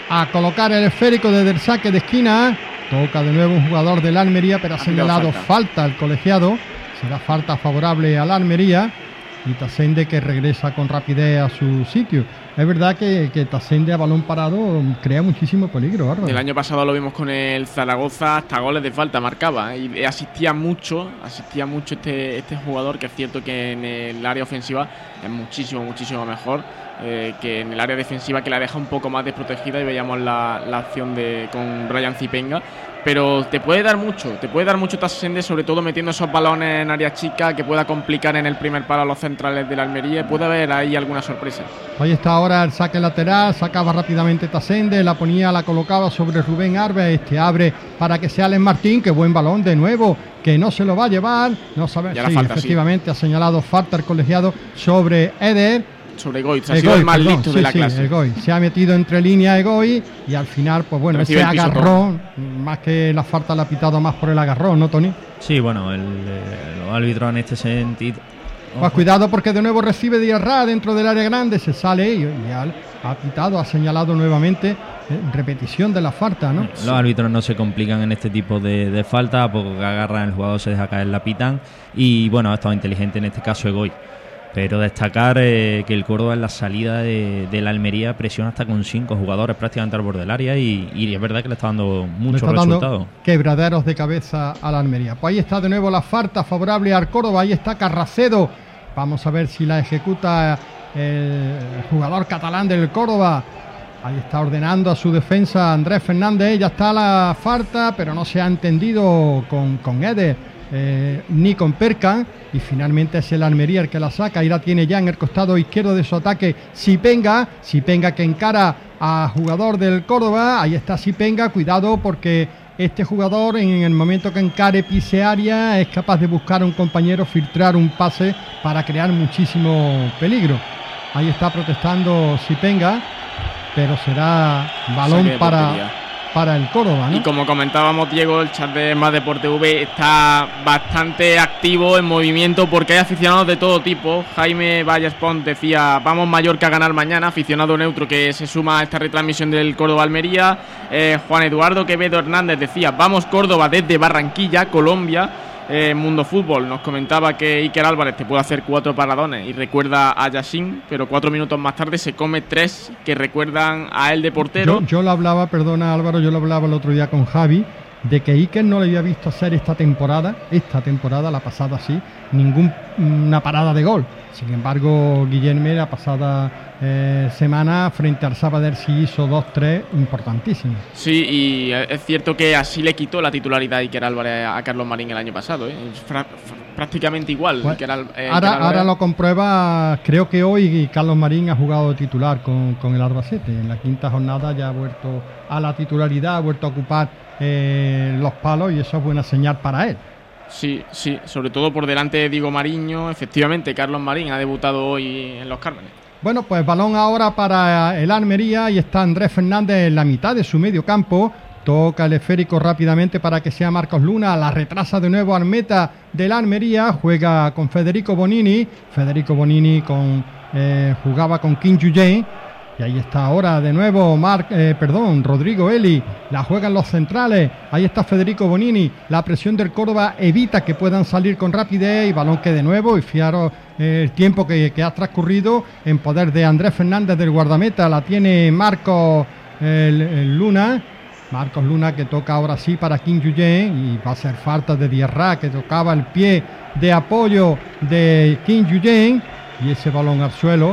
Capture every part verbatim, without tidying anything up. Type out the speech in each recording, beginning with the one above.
a colocar el esférico desde el saque de esquina. Toca de nuevo un jugador del Almería, pero ha señalado falta. falta al colegiado. Será falta favorable al Almería. Y Tasende, que regresa con rapidez a su sitio. Es verdad que, que Tasende a balón parado crea muchísimo peligro, Bárbaro. El año pasado lo vimos con el Zaragoza, hasta goles de falta marcaba, ¿eh? Y asistía mucho, asistía mucho este, este jugador, que es cierto que en el área ofensiva es muchísimo, muchísimo mejor eh, que en el área defensiva, que la deja un poco más desprotegida, y veíamos la, la acción de con Ryan Zipenga. Pero te puede dar mucho, te puede dar mucho Tasende, sobre todo metiendo esos balones en área chica, que pueda complicar en el primer palo a los centrales de la Almería. Puede haber ahí alguna sorpresa. Ahí está ahora el saque lateral, sacaba rápidamente Tasende, la ponía, la colocaba sobre Rubén Arves, este abre para que sea Alex Martín, que buen balón de nuevo, que no se lo va a llevar, no sabe, sí, falta, efectivamente sí. Ha señalado falta el colegiado sobre Eder. Sobre Egoy, se ha sido el más perdón, listo sí, de la sí, clase. Egoy. Se ha metido entre líneas Egoy y al final, pues bueno, ese agarrón, más que la falta, la ha pitado más por el agarrón, ¿no, Tony? Sí, bueno, el, el, los árbitros en este sentido. Pues cuidado, porque de nuevo recibe Diarra dentro del área grande, se sale y ya ha pitado, ha señalado nuevamente, eh, repetición de la falta, ¿no? Los sí. árbitros no se complican en este tipo de, de falta, porque agarran el jugador, se deja caer, la pitan, y bueno, ha estado inteligente en este caso Egoy. Pero destacar eh, que el Córdoba en la salida de, de la Almería presiona hasta con cinco jugadores prácticamente al borde del área, y, y es verdad que le está dando muchos resultados. Quebraderos de cabeza a la Almería. Pues ahí está de nuevo la falta favorable al Córdoba. Ahí está Carracedo. Vamos a ver si la ejecuta el jugador catalán del Córdoba. Ahí está ordenando a su defensa Andrés Fernández. Ya está la falta, pero no se ha entendido con, con Eder. Eh, ni con Perkan, y finalmente es el Almería el que la saca, y la tiene ya en el costado izquierdo de su ataque Sipenga, Sipenga que encara a jugador del Córdoba. Ahí está Sipenga, cuidado, porque este jugador en el momento que encare pise área es capaz de buscar a un compañero, filtrar un pase para crear muchísimo peligro. Ahí está protestando Sipenga, pero será balón para para el Córdoba, ¿no? Y como comentábamos, Diego, el chat de Más Deporte V está bastante activo en movimiento, porque hay aficionados de todo tipo. Jaime Vallespont decía: vamos Mallorca a ganar mañana, aficionado neutro que se suma a esta retransmisión del Córdoba Almería. eh, Juan Eduardo Quevedo Hernández decía: vamos Córdoba desde Barranquilla, Colombia. Eh, Mundo Fútbol nos comentaba que Iker Álvarez te puede hacer cuatro paradones y recuerda a Yassin, pero cuatro minutos más tarde se come tres que recuerdan a él de portero. Yo, yo lo hablaba, perdona Álvaro, yo lo hablaba el otro día con Javi, de que Iker no le había visto hacer esta temporada, esta temporada, la pasada sí, ninguna parada de gol. Sin embargo, Guillermo la pasada eh, semana frente al Sabadell sí hizo dos tres importantísimos. Sí, y es cierto que así le quitó la titularidad a Iker Álvarez a Carlos Marín el año pasado, ¿eh? Fra- prácticamente igual. Pues, Iker Al- eh, ahora, Iker ahora lo comprueba, creo que hoy Carlos Marín ha jugado titular con, con el Albacete. En la quinta jornada ya ha vuelto a la titularidad, ha vuelto a ocupar eh, los palos, y eso es buena señal para él. Sí, sí, sobre todo por delante de Diego Mariño. Efectivamente, Carlos Marín ha debutado hoy en Los Cármenes. Bueno, pues balón ahora para el Almería, y está Andrés Fernández en la mitad de su medio campo. Toca el esférico rápidamente para que sea Marcos Luna, la retrasa de nuevo al meta del Almería, juega con Federico Bonini. Federico Bonini con eh, jugaba con Kim Yu-jae. Y ahí está ahora de nuevo Marc, eh, perdón, Rodrigo Eli, la juegan los centrales. Ahí está Federico Bonini, la presión del Córdoba evita que puedan salir con rapidez, y balón que de nuevo, y fijaros eh, el tiempo que, que ha transcurrido en poder de Andrés Fernández del guardameta. La tiene Marcos el, el Luna, Marcos Luna, que toca ahora sí para Kim Yu-jae, y va a ser falta de Diarra, que tocaba el pie de apoyo de Kim Yu-jae, y ese balón al suelo.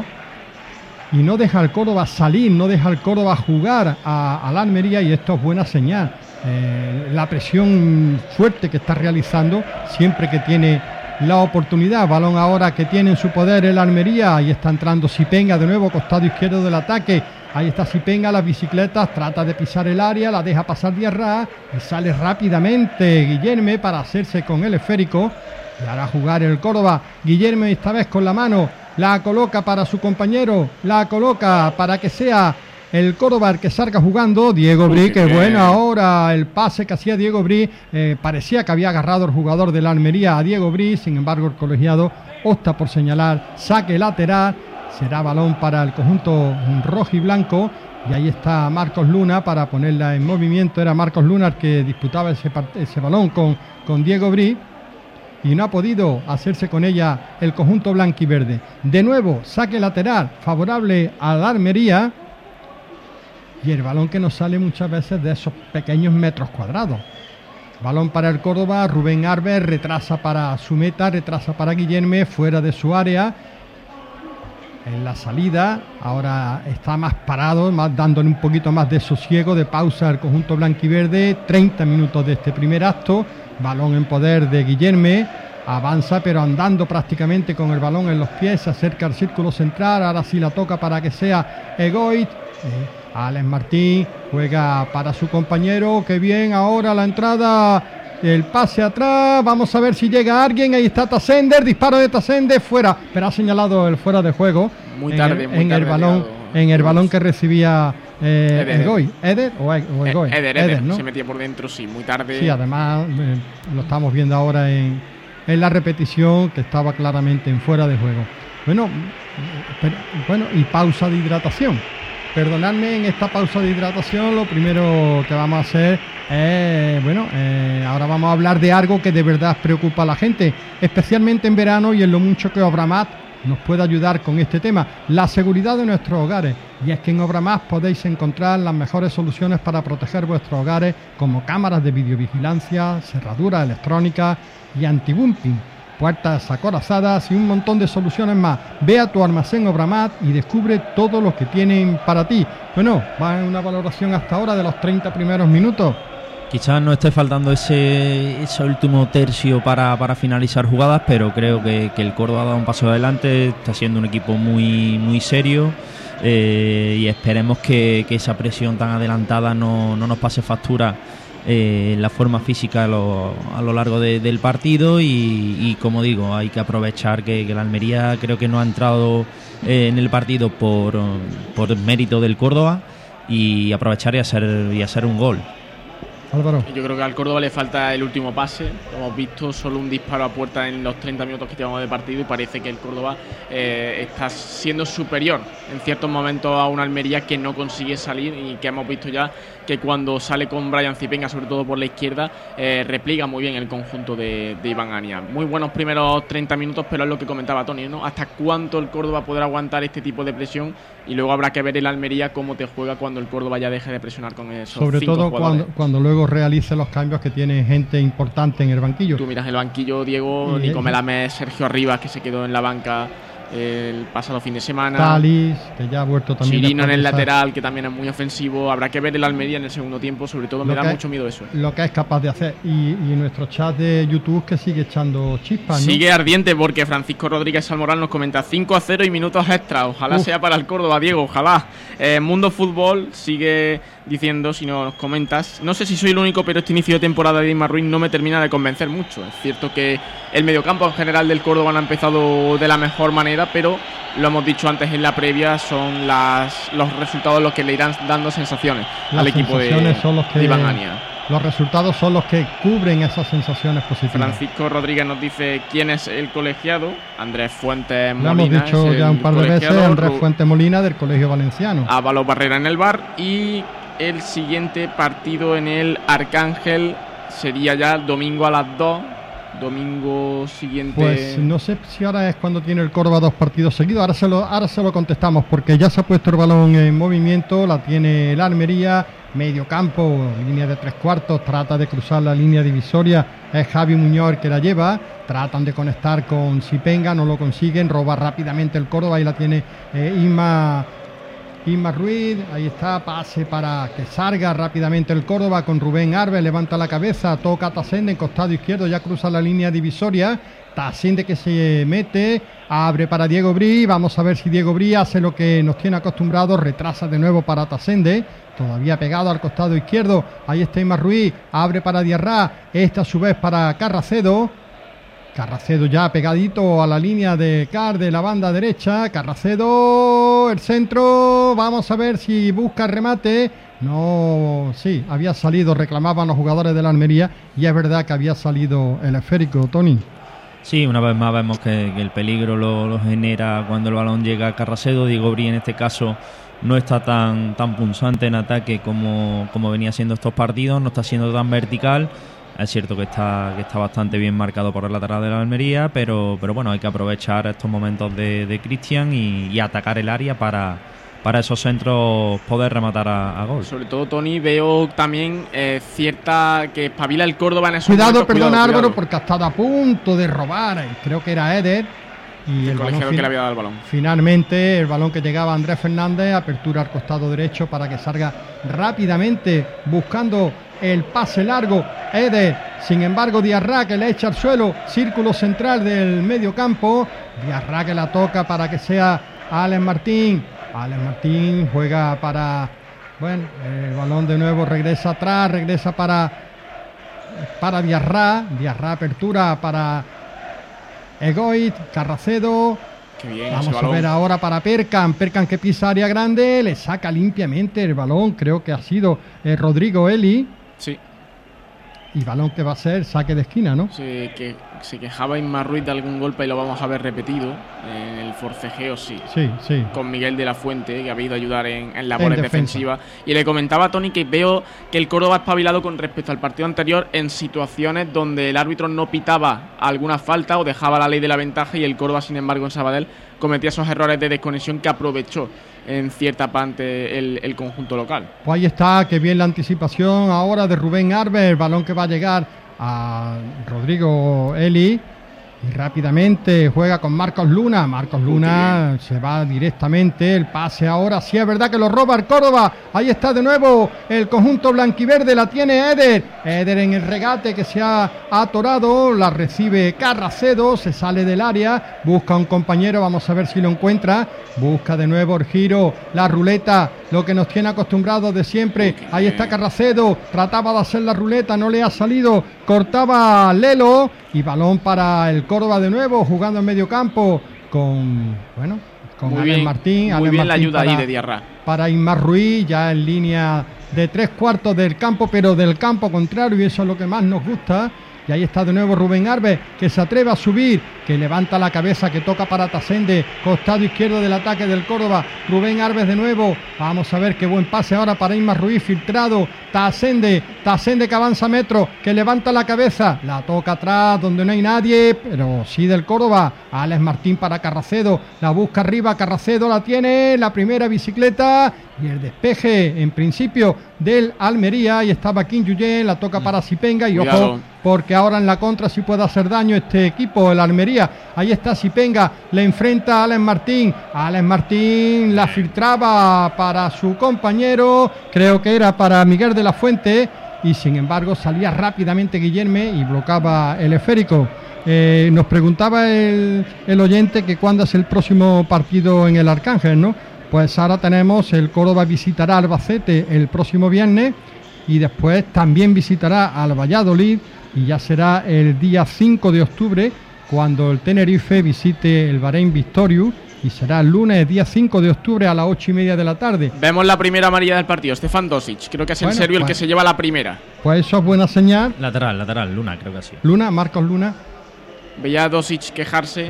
Y no deja al Córdoba salir, no deja al Córdoba jugar a, a la Almería, y esto es buena señal. Eh, la presión fuerte que está realizando siempre que tiene la oportunidad. Balón ahora que tiene en su poder el Almería. Ahí está entrando Sipenga de nuevo, costado izquierdo del ataque. Ahí está Sipenga, las bicicletas, trata de pisar el área, la deja pasar Diarra y sale rápidamente Guillermo para hacerse con el esférico. Y hará jugar el Córdoba. Guillermo esta vez con la mano, la coloca para su compañero, la coloca para que sea el Córdoba el que salga jugando. Diego Bri, qué bueno ahora el pase que hacía Diego Bri. Eh, parecía que había agarrado el jugador de la Almería a Diego Bri, sin embargo el colegiado opta por señalar saque lateral. Será balón para el conjunto rojo y blanco, y ahí está Marcos Luna para ponerla en movimiento. Era Marcos Luna el que disputaba ese, ese balón con, con Diego Brí, y no ha podido hacerse con ella el conjunto blanquiverde. De nuevo, saque lateral favorable a la Almería, y el balón que nos sale muchas veces de esos pequeños metros cuadrados. Balón para el Córdoba, Rubén Arber retrasa para su meta, retrasa para Guillerme, fuera de su área. En la salida, ahora está más parado, más dándole un poquito más de sosiego, de pausa al conjunto blanquiverde. treinta minutos de este primer acto. Balón en poder de Guillerme, avanza pero andando prácticamente con el balón en los pies, se acerca al círculo central, ahora sí la toca para que sea Egoit. Eh, Alex Martín juega para su compañero, que bien, ahora la entrada, el pase atrás, vamos a ver si llega alguien, ahí está Tasender, disparo de Tasender, fuera, pero ha señalado el fuera de juego. Muy tarde, en el, muy en tarde el balón, llegado. en el balón que recibía eh, Eder, Egoy, Eder o, e, o Egoy, Eder, Eder, Eder, ¿no? Se metía por dentro, sí, muy tarde. Sí, además eh, lo estamos viendo ahora en, en la repetición, que estaba claramente en fuera de juego. Bueno, pero, bueno, y pausa de hidratación. Perdonadme, en esta pausa de hidratación lo primero que vamos a hacer es, bueno, eh, ahora vamos a hablar de algo que de verdad preocupa a la gente, especialmente en verano y en lo mucho que Obramat nos puede ayudar con este tema, la seguridad de nuestros hogares. Y es que en Obramat podéis encontrar las mejores soluciones para proteger vuestros hogares, como cámaras de videovigilancia, cerraduras electrónicas y anti-bumping, puertas acorazadas y un montón de soluciones más. Ve a tu almacén Obramat y descubre todo lo que tienen para ti. Bueno, va en una valoración hasta ahora de los treinta primeros minutos. Quizás no esté faltando ese, ese último tercio para, para finalizar jugadas, pero creo que, que el Córdoba ha dado un paso adelante, está siendo un equipo muy, muy serio, eh, y esperemos que, que esa presión tan adelantada no, no nos pase factura eh, en la forma física a lo, a lo largo de, del partido, y, y como digo, hay que aprovechar que, que la Almería creo que no ha entrado eh, en el partido por, por mérito del Córdoba, y aprovechar y hacer, y hacer un gol. Álvaro. Yo creo que al Córdoba le falta el último pase. Lo hemos visto, solo un disparo a puerta en los treinta minutos que llevamos de partido, y parece que el Córdoba eh, está siendo superior en ciertos momentos a una Almería que no consigue salir, y que hemos visto ya que cuando sale con Brian Zipenga, sobre todo por la izquierda, eh, repliega muy bien el conjunto de, de Iván Ania. Muy buenos primeros treinta minutos, pero es lo que comentaba Tony, ¿no? Hasta cuánto el Córdoba podrá aguantar este tipo de presión, y luego habrá que ver el Almería cómo te juega cuando el Córdoba ya deje de presionar con esos sobre cinco todo jugadores. cuando, cuando luego realice los cambios, que tiene gente importante en el banquillo. Tú miras el banquillo, Diego, y, Nico Melamed, Sergio Arribas, que se quedó en la banca el pasado fin de semana, Talis, que ya ha vuelto también. Chirino en el de lateral, que también es muy ofensivo. Habrá que ver el Almería en el segundo tiempo, sobre todo me da que, mucho miedo eso. Lo que es capaz de hacer. Y, y nuestro chat de YouTube, que sigue echando chispas, ¿no? Sigue ardiente, porque Francisco Rodríguez Salmoral nos comenta cinco a cero y minutos extra. Ojalá Uf. sea para el Córdoba, Diego, ojalá. Eh, Mundo Fútbol sigue diciendo, si no nos comentas, no sé si soy el único, pero este inicio de temporada de Isma Ruiz no me termina de convencer mucho. Es cierto que el mediocampo en general del Córdoba no ha empezado de la mejor manera, pero lo hemos dicho antes en la previa, son las, los resultados los que le irán dando sensaciones las al equipo de, son los que, de Iván Ania. Los resultados son los que cubren esas sensaciones positivas. Francisco Rodríguez nos dice quién es el colegiado. Andrés Fuentes Molina. Lo hemos dicho ya un par de veces, Andrés Fuentes Molina, del Colegio Valenciano. Ávalos Barrera en el bar, y el siguiente partido en el Arcángel sería ya el domingo a las dos. Domingo siguiente. Pues no sé si ahora es cuando tiene el Córdoba dos partidos seguidos. Ahora se lo, ahora se lo contestamos, porque ya se ha puesto el balón en movimiento. La tiene el Almería, medio campo, línea de tres cuartos. Trata de cruzar la línea divisoria. Es Javi Muñoz el que la lleva. Tratan de conectar con Zipenga, no lo consiguen. Roba rápidamente el Córdoba y la tiene eh, Isma. Isma Ruiz, ahí está, pase para que salga rápidamente el Córdoba con Rubén Arbe, levanta la cabeza, toca Tasende en costado izquierdo, ya cruza la línea divisoria. Tasende que se mete, abre para Diego Brí, vamos a ver si Diego Brí hace lo que nos tiene acostumbrados, retrasa de nuevo para Tasende, todavía pegado al costado izquierdo, ahí está Isma Ruiz, abre para Diarra, esta a su vez para Carracedo. Carracedo ya pegadito a la línea de Car de la banda derecha. Carracedo, el centro. Vamos a ver si busca el remate. No, sí, había salido, reclamaban los jugadores de la Almería. Y es verdad que había salido el esférico, Tony. Sí, una vez más vemos que, que el peligro lo, lo genera cuando el balón llega a Carracedo. Diego Brí en este caso no está tan tan punzante en ataque como, como venía siendo estos partidos, no está siendo tan vertical. Es cierto que está que está bastante bien marcado por el lateral de la Almería, pero pero bueno, hay que aprovechar estos momentos de, de Cristian y, y atacar el área para, para esos centros poder rematar a, a gol. Sobre todo, Tony, veo también eh, cierta que espabila el Córdoba en esos cuidado, momentos. Perdón, cuidado, Álvaro, cuidado. porque ha estado a punto de robar, creo que era Eder. Y el, el colegiado balón que le había dado el balón. Finalmente, el balón que llegaba a Andrés Fernández, apertura al costado derecho para que salga rápidamente buscando el pase largo. Eder, sin embargo, Diarra que le echa al suelo, círculo central del medio campo. Diarra que la toca para que sea Alex Martín. Alex Martín juega para, bueno, el balón de nuevo regresa atrás, regresa para, para Diarra. Diarra apertura para Egoit, Carracedo. Qué bien, Vamos ese a balón. ver ahora para Perkan. Perkan que pisa área grande, le saca limpiamente el balón. Creo que ha sido eh, Rodrigo Eli. Sí, Y balón que va a ser saque de esquina, ¿no? se, que, se quejaba Inma Ruiz de algún golpe y lo vamos a ver repetido. En el forcejeo, sí. Sí, sí. Con Miguel de la Fuente, que ha ido a ayudar en, en labores En defensa. defensivas. Y le comentaba a Tony que veo que el Córdoba ha espabilado con respecto al partido anterior en situaciones donde el árbitro no pitaba alguna falta o dejaba la ley de la ventaja, y el Córdoba, sin embargo, en Sabadell cometía esos errores de desconexión que aprovechó en cierta parte el, el conjunto local. Pues ahí está, que bien la anticipación ahora de Rubén Arber, el balón que va a llegar a Rodrigo Eli. Y rápidamente juega con Marcos Luna. Marcos Luna se va directamente. El pase ahora. Sí, es verdad que lo roba el Córdoba. Ahí está de nuevo el conjunto blanquiverde. La tiene Eder. Eder en el regate que se ha atorado. La recibe Carracedo. Se sale del área. Busca a un compañero. Vamos a ver si lo encuentra. Busca de nuevo el giro. La ruleta. Lo que nos tiene acostumbrados de siempre. Ahí está Carracedo. Trataba de hacer la ruleta. No le ha salido. Cortaba Lelo. Y balón para el Córdoba de nuevo, jugando en medio campo con, bueno, con Muy Alex bien, Martín. muy Alex bien la Martín ayuda para, ahí de Diarra. Para Inmar Ruiz, ya en línea de tres cuartos del campo, pero del campo contrario, y eso es lo que más nos gusta. Y ahí está de nuevo Rubén Arber, que se atreve a subir, que levanta la cabeza, que toca para Tasende, costado izquierdo del ataque del Córdoba. Rubén Arber de nuevo. Vamos a ver qué buen pase ahora para Inmar Ruiz, filtrado. Tasende, Tasende que avanza metro, que levanta la cabeza, la toca atrás donde no hay nadie, pero sí del Córdoba. Alex Martín para Carracedo, la busca arriba, Carracedo la tiene, la primera bicicleta y el despeje en principio del Almería. Y estaba Kim Yuyen, la toca para Sipenga y Cuidado. ojo, porque ahora en la contra sí puede hacer daño este equipo, el Almería. Ahí está Sipenga, le enfrenta a Alex Martín. Alex Martín la filtraba para su compañero, creo que era para Miguel de la Fuente, y sin embargo salía rápidamente Guillerme y bloqueaba el esférico. Eh, nos preguntaba el, el oyente que cuándo es el próximo partido en el Arcángel, ¿no? Pues ahora tenemos, el Córdoba visitará Albacete el próximo viernes y después también visitará al Valladolid, y ya será el día cinco de octubre cuando el Tenerife visite el Bahrein Victorious, y será el lunes día cinco de octubre a las ocho y media de la tarde. Vemos la primera amarilla del partido, Stefan Dosic. Creo que es el Bueno, serbio el pues- que se lleva la primera. Pues eso es buena señal. Lateral, lateral, Luna creo que sí. Luna, Marcos Luna. Veía a Dosic quejarse.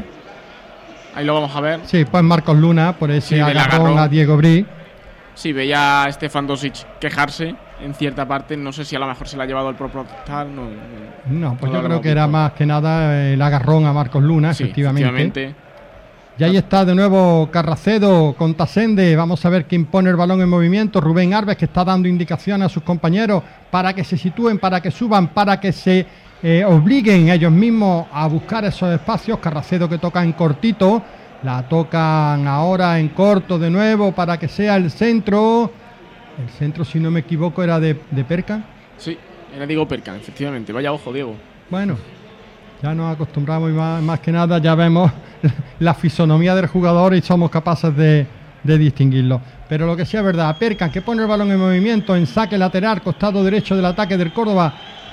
Ahí lo vamos a ver. Sí, pues Marcos Luna por ese Sí, del agarrón agarrón. a Diego Bri. Sí, veía a Stefan Dosic quejarse en cierta parte. No sé si a lo mejor se la ha llevado el propio tal. No, no. No, pues No yo lo creo hemos que era visto. más que nada el agarrón a Marcos Luna, Sí, efectivamente. efectivamente. Y ahí está de nuevo Carracedo con Tasende. Vamos a ver quién pone el balón en movimiento. Rubén Arber, que está dando indicaciones a sus compañeros para que se sitúen, para que suban, para que se eh, obliguen ellos mismos a buscar esos espacios. Carracedo que toca en cortito. La tocan ahora en corto de nuevo para que sea el centro. El centro, si no me equivoco, era de, de Perca. Sí, era Diego Percan, efectivamente. Vaya ojo, Diego. Bueno, ya nos acostumbramos y más, más que nada ya vemos la fisonomía del jugador y somos capaces de, de distinguirlo. Pero lo que sí es verdad, Percan que pone el balón en movimiento en saque lateral, costado derecho del ataque del Córdoba.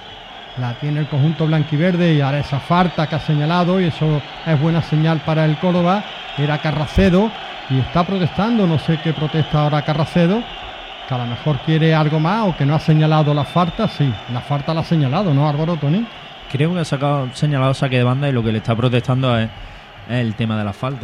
La tiene el conjunto blanquiverde y ahora esa falta que ha señalado, y eso es buena señal para el Córdoba. Era Carracedo y está protestando, no sé qué protesta ahora Carracedo, que a lo mejor quiere algo más o que no ha señalado la falta. Sí, la falta la ha señalado, ¿no, Álvaro, Tony? Creo que ha sacado, señalado saque de banda, y lo que le está protestando es, es el tema de la falta.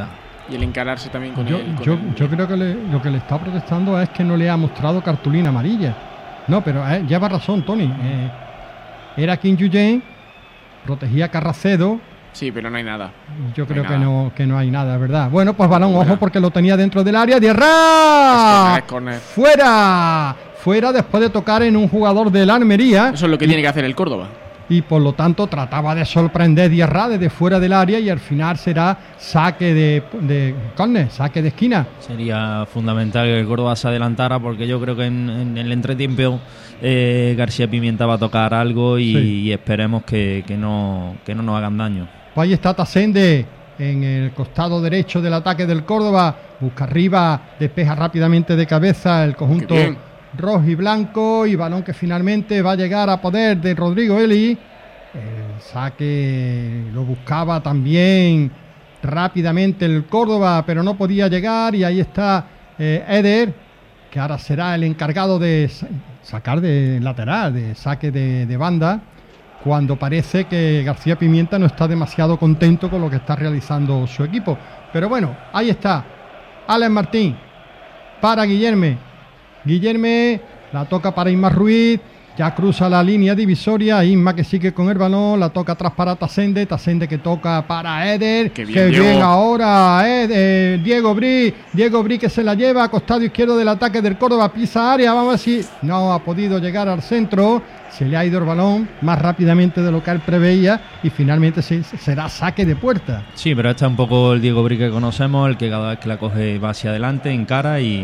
y el encararse también con yo, él. Con yo, el... yo creo que le, lo que le está protestando es que no le ha mostrado cartulina amarilla. No, pero eh, lleva razón, Tony. Eh, era Kim Yu-Yen, protegía a Carracedo. Sí, pero no hay nada. Yo creo no que nada. no que no hay nada, ¿verdad? Bueno, pues balón, Fuera. ojo, porque lo tenía dentro del área. ¡Dierra! Es corner, es corner. ¡Fuera! Fuera después de tocar en un jugador del Almería. Eso es lo que y, tiene que hacer el Córdoba. Y por lo tanto trataba de sorprender Dierra desde fuera del área y al final será saque de, de córner, saque de esquina. Sería fundamental que el Córdoba se adelantara, porque yo creo que en, en el entretiempo eh, García Pimienta va a tocar algo y, Sí. y esperemos que, que, no, que no nos hagan daño. Pues ahí está Tasende en el costado derecho del ataque del Córdoba. Busca arriba, despeja rápidamente de cabeza el conjunto Qué bien. rojo y blanco. Y balón que finalmente va a llegar a poder de Rodrigo Eli. El saque lo buscaba también rápidamente el Córdoba, pero no podía llegar. Y ahí está eh, Eder, que ahora será el encargado de sacar de lateral, de saque de, de banda, cuando parece que García Pimienta no está demasiado contento con lo que está realizando su equipo. Pero bueno, ahí está Alex Martín para Guillerme. Guillerme la toca para Isma Ruiz, ya cruza la línea divisoria. Isma que sigue con el balón, la toca atrás para Tasende. Tasende que toca para Eder. Qué Qué bien, bien, Diego. ahora Eder, Diego Bri. Diego Bri que se la lleva a costado izquierdo del ataque del Córdoba, pisa área. Vamos a ver si no ha podido llegar al centro. Se le ha ido el balón más rápidamente de lo que él preveía y finalmente se, será saque de puerta. Sí, pero este es un poco el Diego Bri que conocemos, el que cada vez que la coge va hacia adelante, encara y,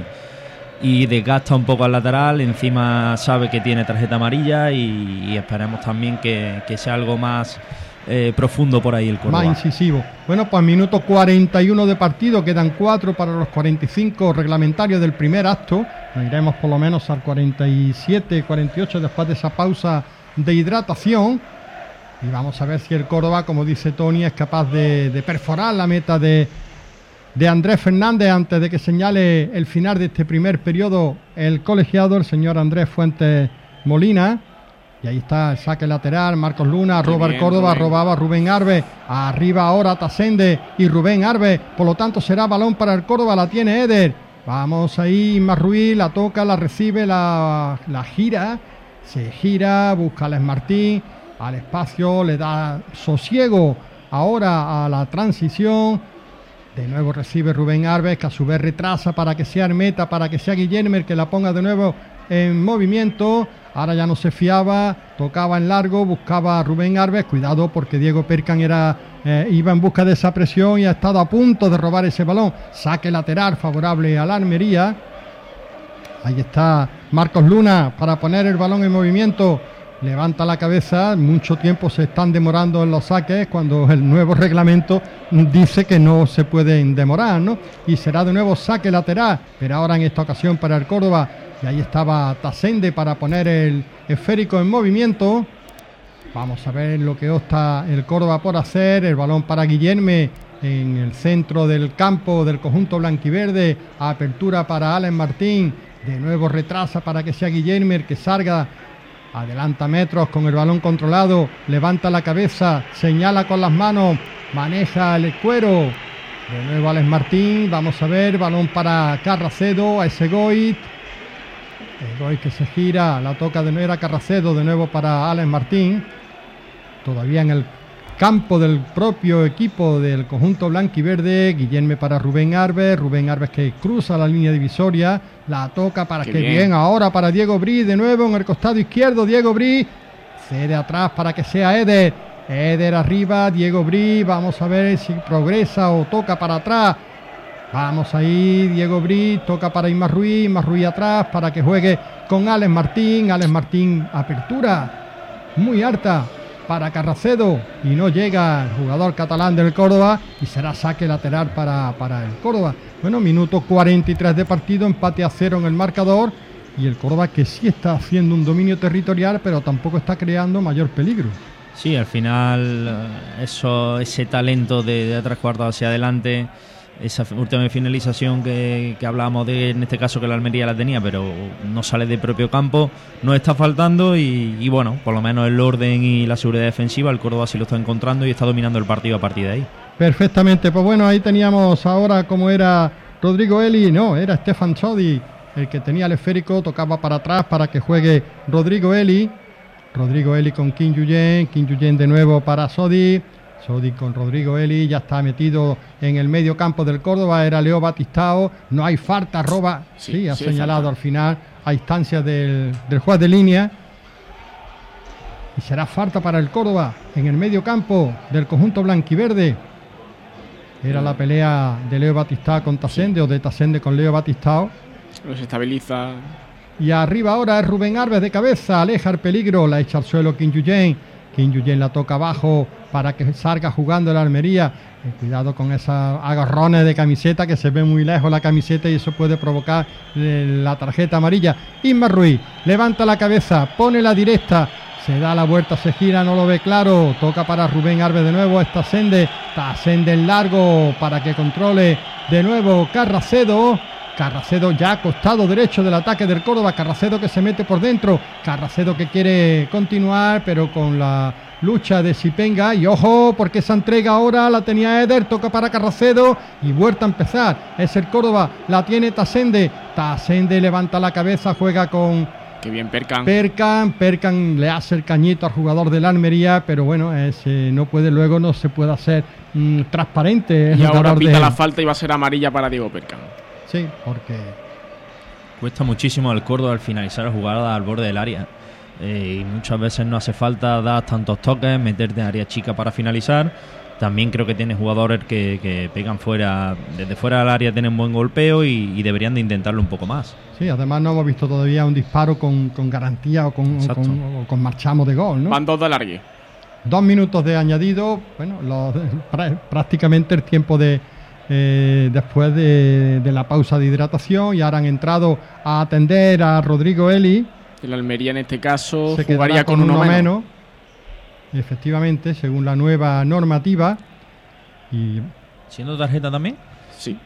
y desgasta un poco al lateral. Encima sabe que tiene tarjeta amarilla y, y esperemos también que, que sea algo más eh, profundo por ahí el Córdoba. Más incisivo. Bueno, pues minuto cuarenta y uno de partido, quedan cuatro para los cuarenta y cinco reglamentarios del primer acto. Nos iremos por lo menos al cuarenta y siete, cuarenta y ocho después de esa pausa de hidratación. Y vamos a ver si el Córdoba, como dice Tony, es capaz de, de perforar la meta de, de Andrés Fernández antes de que señale el final de este primer periodo el colegiado, el señor Andrés Fuentes Molina. Y ahí está el saque lateral, Marcos Luna, Qué roba el bien, Córdoba, Rubén. robaba Rubén Arbe, arriba ahora Tasende y Rubén Arbe, por lo tanto será balón para el Córdoba, la tiene Eder. Vamos ahí, Isma Ruiz, la toca, la recibe, la, la gira, se gira, busca a Alex Martín, al espacio, le da sosiego ahora a la transición. De nuevo recibe Rubén Arbe, que a su vez retrasa para que sea Armeta, para que sea Guillermo el que la ponga de nuevo en movimiento. Ahora ya no se fiaba, tocaba en largo, buscaba a Rubén Arbe. Cuidado porque Diego Percan era, eh, iba en busca de esa presión y ha estado a punto de robar ese balón. Saque lateral favorable a la Almería. Ahí está Marcos Luna para poner el balón en movimiento. Levanta la cabeza, mucho tiempo se están demorando en los saques cuando el nuevo reglamento dice que no se pueden demorar, ¿no? Y será de nuevo saque lateral, pero ahora en esta ocasión para el Córdoba. Y ahí estaba Tasende para poner el esférico en movimiento. Vamos a ver lo que opta el Córdoba por hacer. El balón para Guillerme en el centro del campo del conjunto blanquiverde. Apertura para Alex Martín. De nuevo retrasa para que sea Guillermo el que salga. Adelanta metros con el balón controlado. Levanta la cabeza. Señala con las manos. Maneja el cuero. De nuevo Alex Martín. Vamos a ver. Balón para Carracedo. A ese Goit. Egoy que se gira, la toca de nuevo a Carracedo, de nuevo para Alex Martín. Todavía en el campo del propio equipo del conjunto blanquiverde. Guillermo para Rubén Arbe. Rubén Arbe que cruza la línea divisoria. La toca para Qué que bien. bien. Ahora para Diego Bri, de nuevo en el costado izquierdo. Diego Bri cede atrás para que sea Eder. Eder arriba, Diego Bri. Vamos a ver si progresa o toca para atrás. Vamos ahí, Diego Bri, toca para Isma Ruiz, Isma Ruiz atrás para que juegue con Alex Martín. Alex Martín, apertura muy harta para Carracedo y no llega el jugador catalán del Córdoba y será saque lateral para, para el Córdoba. Bueno, minuto cuarenta y tres de partido, empate a cero en el marcador y el Córdoba que sí está haciendo un dominio territorial pero tampoco está creando mayor peligro. Sí, al final eso, ese talento de, de tres cuartos hacia adelante, esa última finalización que, que hablábamos de, en este caso que la Almería la tenía, pero no sale de propio campo, nos está faltando y, y bueno, por lo menos el orden y la seguridad defensiva, el Córdoba sí lo está encontrando y está dominando el partido a partir de ahí. Perfectamente, pues bueno, ahí teníamos ahora como era Rodrigo Eli, no, era Stefan Sodi el que tenía el esférico, tocaba para atrás para que juegue Rodrigo Eli. Rodrigo Eli con Kim Yuyen, Kim Yuyen de nuevo para Sodi. Sodi con Rodrigo Eli, ya está metido en el medio campo del Córdoba, era Leo Batistao, no hay falta, roba, sí, sí ha sí, señalado falta al final a instancias del, del juez de línea. Y será falta para el Córdoba en el medio campo del conjunto blanquiverde. Era la pelea de Leo Batistao con Tasende, sí, o de Tasende con Leo Batistao. Los estabiliza. Y arriba ahora es Rubén Arves de cabeza, aleja el peligro, la echa al suelo Kim Yuyen. Kim Yuyen la toca abajo para que salga jugando el Almería. Eh, cuidado con esos agarrones de camiseta, que se ve muy lejos la camiseta y eso puede provocar eh, la tarjeta amarilla. Isma Ruiz levanta la cabeza, pone la directa, se da la vuelta, se gira, no lo ve claro, toca para Rubén Arves de nuevo, está Tasende, Tasende en largo para que controle de nuevo Carracedo. Carracedo ya a costado derecho del ataque del Córdoba, Carracedo que se mete por dentro, Carracedo que quiere continuar pero con la lucha de Sipenga, y ojo porque esa entrega ahora la tenía Eder, toca para Carracedo y vuelta a empezar, es el Córdoba, la tiene Tasende, Tasende levanta la cabeza, juega con Qué bien Perkan. Perkan, Perkan le hace el cañito al jugador de la Almería, pero bueno, ese no puede, luego no se puede hacer mmm, transparente. Y ahora pita de... la falta y va a ser amarilla para Diego Perkan. Sí, porque cuesta muchísimo al Córdoba al finalizar la jugada al borde del área. Eh, y muchas veces no hace falta dar tantos toques, meterte en área chica para finalizar. También creo que tiene jugadores que, que pegan fuera, desde fuera del área tienen buen golpeo y, y deberían de intentarlo un poco más. Sí, además no hemos visto todavía un disparo con, con garantía o con, o con, o con marchamo de gol, ¿no? Van dos de alargue. Dos minutos de añadido, bueno, los, prácticamente el tiempo de eh, después de, de la pausa de hidratación, y ahora han entrado a atender a Rodrigo Eli. El Almería en este caso se jugaría con, con uno, uno menos. menos. Efectivamente, según la nueva normativa. Y ¿siendo tarjeta también? Sí.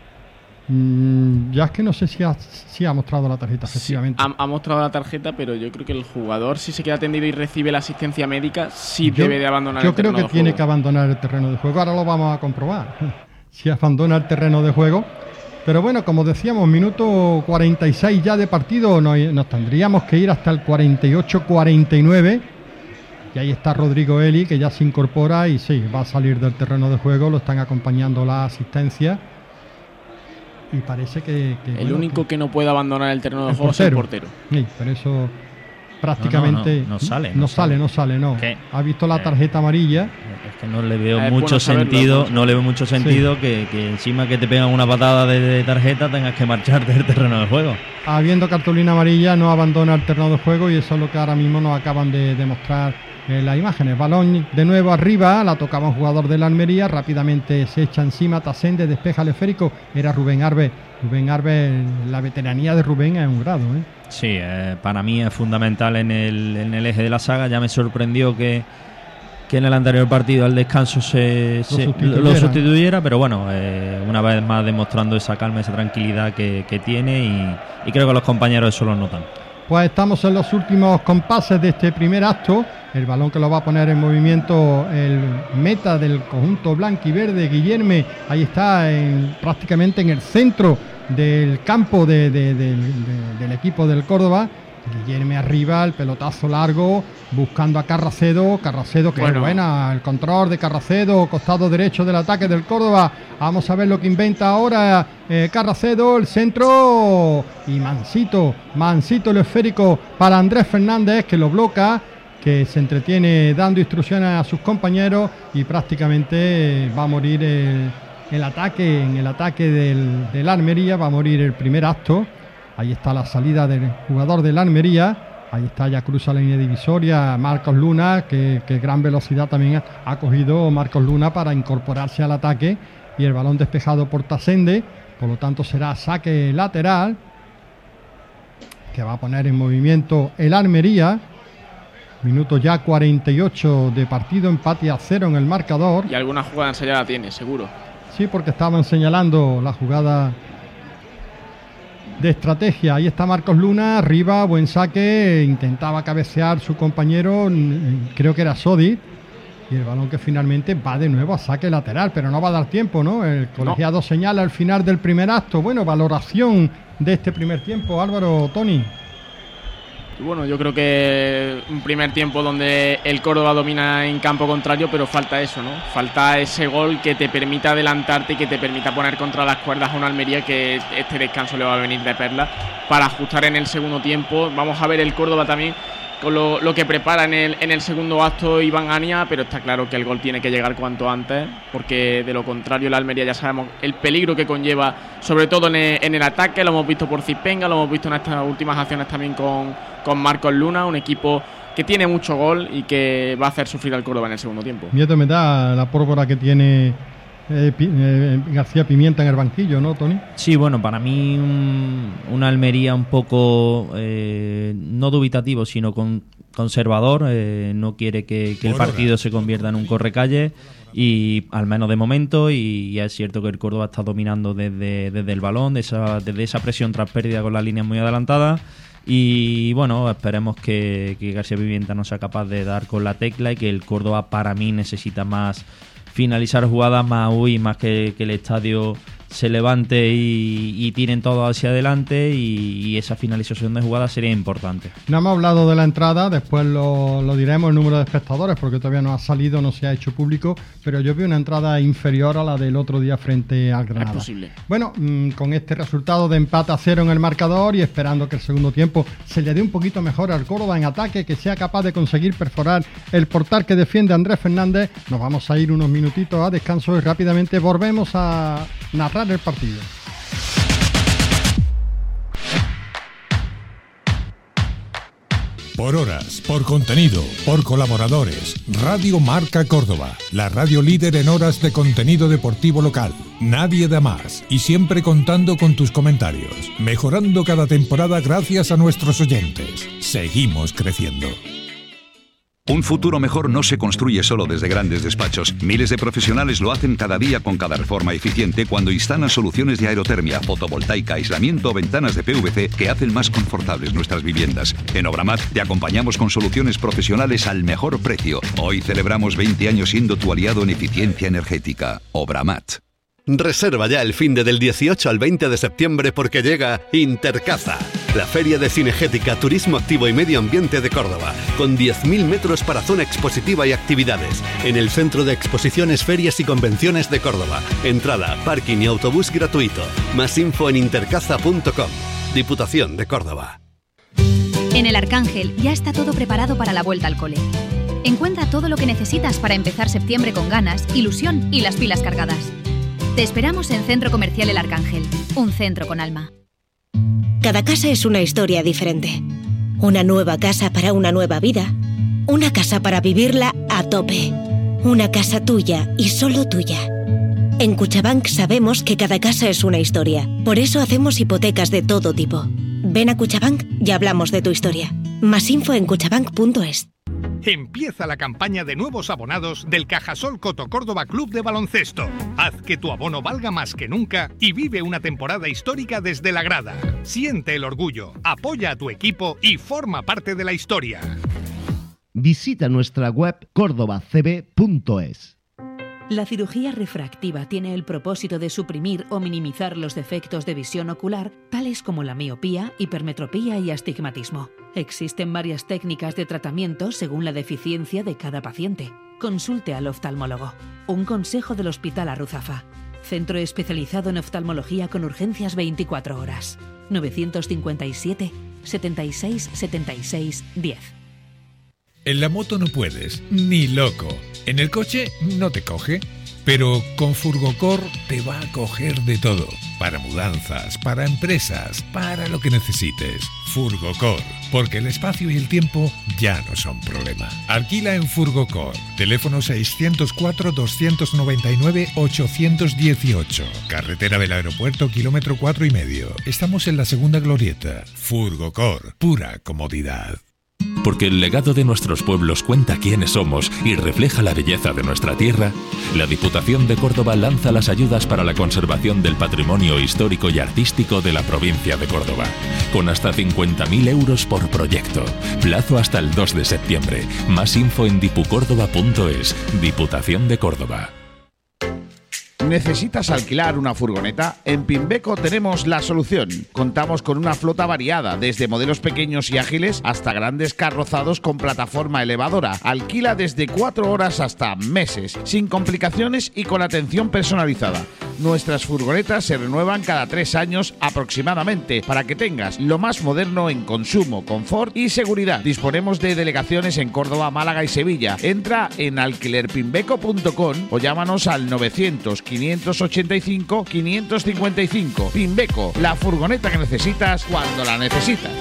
Mmm, ya es que no sé si ha, si ha mostrado la tarjeta, efectivamente. Sí, ha, ha mostrado la tarjeta, pero yo creo que el jugador, si se queda atendido y recibe la asistencia médica, sí yo, debe de abandonar yo el terreno de juego. Yo creo que tiene que abandonar el terreno de juego. Ahora lo vamos a comprobar. Si abandona el terreno de juego. Pero bueno, como decíamos, minuto cuarenta y seis ya de partido. Nos, nos tendríamos que ir hasta el cuarenta y ocho cuarenta y nueve. Y ahí está Rodrigo Eli, que ya se incorpora y sí, va a salir del terreno de juego. Lo están acompañando la asistencia. Y parece que... que el bueno, único que, que no puede abandonar el terreno de el juego portero. es el portero. Sí, pero eso prácticamente... No, no, no, no sale. No, no sale, no sale, no. ¿Qué? Ha visto la tarjeta amarilla. Es que no le veo es mucho bueno saberlo, sentido, pues. no le veo mucho sentido sí. que, que encima que te pegan una patada de, de tarjeta tengas que marcharte del terreno de juego. Habiendo cartulina amarilla, no abandona el terreno de juego, y eso es lo que ahora mismo nos acaban de demostrar eh, las imágenes. Balón de nuevo arriba, la tocaba un jugador de la Almería, rápidamente se echa encima Tasende, despeja el esférico, era Rubén Arves. Rubén Arves, la veteranía de Rubén es un grado, ¿eh? Sí, eh, para mí es fundamental en el, en el eje de la saga. Ya me sorprendió que, que en el anterior partido al descanso se, lo, se sustituyera. lo sustituyera, pero bueno, eh, una vez más demostrando esa calma, esa tranquilidad que, que tiene, y, y creo que los compañeros eso lo notan. Pues estamos en los últimos compases de este primer acto. El balón que lo va a poner en movimiento el meta del conjunto blanquiverde, Guillerme. Ahí está, en, prácticamente en el centro del campo de, de, de, de, del equipo del Córdoba. Guillerme arriba, el pelotazo largo, buscando a Carracedo. Carracedo, que bueno. es buena, el control de Carracedo, costado derecho del ataque del Córdoba. Vamos a ver lo que inventa ahora eh, Carracedo, el centro, y Mansito, Mansito el esférico para Andrés Fernández, que lo bloca, que se entretiene dando instrucciones a sus compañeros, y prácticamente eh, va a morir el, el ataque, en el ataque del, del Almería, va a morir el primer acto. Ahí está la salida del jugador del Almería. Ahí está, ya cruza la línea divisoria Marcos Luna, que, que gran velocidad también ha cogido Marcos Luna para incorporarse al ataque. Y el balón despejado por Tasende. Por lo tanto será saque lateral, que va a poner en movimiento el Almería. Minuto ya cuarenta y ocho de partido, empate a cero en el marcador. Y alguna jugada ensayada tiene, seguro. Sí, porque estaban señalando la jugada de estrategia. Ahí está Marcos Luna, arriba, buen saque, intentaba cabecear su compañero, creo que era Sodi, y el balón que finalmente va de nuevo a saque lateral, pero no va a dar tiempo, ¿no? El colegiado no. señala al final del primer acto. Bueno, valoración de este primer tiempo, Álvaro, Tony. Bueno, yo creo que un primer tiempo donde el Córdoba domina en campo contrario, pero falta eso, ¿no? Falta ese gol que te permita adelantarte y que te permita poner contra las cuerdas a una Almería que este descanso le va a venir de perla para ajustar en el segundo tiempo. Vamos a ver el Córdoba también con lo, lo que prepara en el, en el segundo acto Iván Ania, pero está claro que el gol tiene que llegar cuanto antes, porque de lo contrario la Almería ya sabemos el peligro que conlleva, sobre todo en el, en el ataque. Lo hemos visto por Cispenga, lo hemos visto en estas últimas acciones también con, con Marcos Luna, un equipo que tiene mucho gol y que va a hacer sufrir al Córdoba en el segundo tiempo. Miedo me da la pólvora que tiene eh, eh, García Pimienta en el banquillo, ¿no, Tony? Sí, bueno, para mí un, una Almería un poco eh, no dubitativo, sino con, conservador. Eh, no quiere que, que el partido se convierta en un correcalle, y al menos de momento, y, y es cierto que el Córdoba está dominando desde, desde el balón, de esa, desde esa presión tras pérdida con las líneas muy adelantadas. Y bueno, esperemos que, que García Pimienta no sea capaz de dar con la tecla, y que el Córdoba, para mí, necesita más finalizar jugadas, más huir, más que, que el estadio se levante y, y tiren todo hacia adelante, y, y esa finalización de jugadas sería importante. No hemos hablado de la entrada, después lo, lo diremos, el número de espectadores, porque todavía no ha salido, no se ha hecho público, pero yo vi una entrada inferior a la del otro día frente al Granada. Es posible. Bueno, mmm, con este resultado de empate a cero en el marcador, y esperando que el segundo tiempo se le dé un poquito mejor al Córdoba en ataque, que sea capaz de conseguir perforar el portal que defiende Andrés Fernández, nos vamos a ir unos minutitos a descanso y rápidamente volvemos a narrar el partido. Por horas, por contenido, por colaboradores, Radio Marca Córdoba, la radio líder en horas de contenido deportivo local. Nadie da más, y siempre contando con tus comentarios, mejorando cada temporada gracias a nuestros oyentes. Seguimos creciendo. Un futuro mejor no se construye solo desde grandes despachos. Miles de profesionales lo hacen cada día con cada reforma eficiente cuando instalan soluciones de aerotermia, fotovoltaica, aislamiento o ventanas de P V C que hacen más confortables nuestras viviendas. En Obramat te acompañamos con soluciones profesionales al mejor precio. Hoy celebramos veinte años siendo tu aliado en eficiencia energética. Obramat. Reserva ya el finde del dieciocho al veinte de septiembre, porque llega Intercaza, la feria de cinegética, turismo activo y medio ambiente de Córdoba, con diez mil metros para zona expositiva y actividades, en el Centro de Exposiciones, Ferias y Convenciones de Córdoba. Entrada, parking y autobús gratuito. Más info en intercaza punto com. Diputación de Córdoba. En el Arcángel ya está todo preparado para la vuelta al cole. Encuentra todo lo que necesitas para empezar septiembre con ganas, ilusión y las pilas cargadas. Te esperamos en Centro Comercial El Arcángel, un centro con alma. Cada casa es una historia diferente. Una nueva casa para una nueva vida. Una casa para vivirla a tope. Una casa tuya y solo tuya. En Cuchabank sabemos que cada casa es una historia. Por eso hacemos hipotecas de todo tipo. Ven a Cuchabank y hablamos de tu historia. Más info en cuchabank punto es. Empieza la campaña de nuevos abonados del Cajasol Coto Córdoba Club de Baloncesto. Haz que tu abono valga más que nunca y vive una temporada histórica desde la grada. Siente el orgullo, apoya a tu equipo y forma parte de la historia. Visita nuestra web córdoba c b punto es. La cirugía refractiva tiene el propósito de suprimir o minimizar los defectos de visión ocular, tales como la miopía, hipermetropía y astigmatismo. Existen varias técnicas de tratamiento según la deficiencia de cada paciente. Consulte al oftalmólogo. Un consejo del Hospital Arruzafa. Centro especializado en oftalmología con urgencias veinticuatro horas. novecientos cincuenta y siete, setenta y seis, setenta y seis, diez. En la moto no puedes, ni loco. En el coche no te coge, pero con Furgocor te va a coger de todo. Para mudanzas, para empresas, para lo que necesites. Furgocor, porque el espacio y el tiempo ya no son problema. Alquila en Furgocor. Teléfono seiscientos cuatro, doscientos noventa y nueve, ochocientos dieciocho. Carretera del Aeropuerto, kilómetro cuatro y medio. Estamos en la segunda glorieta. Furgocor, pura comodidad. porque el legado de nuestros pueblos cuenta quiénes somos y refleja la belleza de nuestra tierra, la Diputación de Córdoba lanza las ayudas para la conservación del patrimonio histórico y artístico de la provincia de Córdoba, con hasta cincuenta mil euros por proyecto. Plazo hasta el dos de septiembre. Más info en dipucórdoba punto es. Diputación de Córdoba. ¿Necesitas alquilar una furgoneta? En Pimbeco tenemos la solución. Contamos con una flota variada, desde modelos pequeños y ágiles hasta grandes carrozados con plataforma elevadora. Alquila desde cuatro horas hasta meses, sin complicaciones y con atención personalizada. Nuestras furgonetas se renuevan cada tres años aproximadamente, para que tengas lo más moderno en consumo, confort y seguridad. Disponemos de delegaciones en Córdoba, Málaga y Sevilla. Entra en alquiler pimbeco punto com o llámanos al novecientos, quinientos ochenta y cinco, quinientos cincuenta y cinco. Pimbeco, la furgoneta que necesitas cuando la necesitas.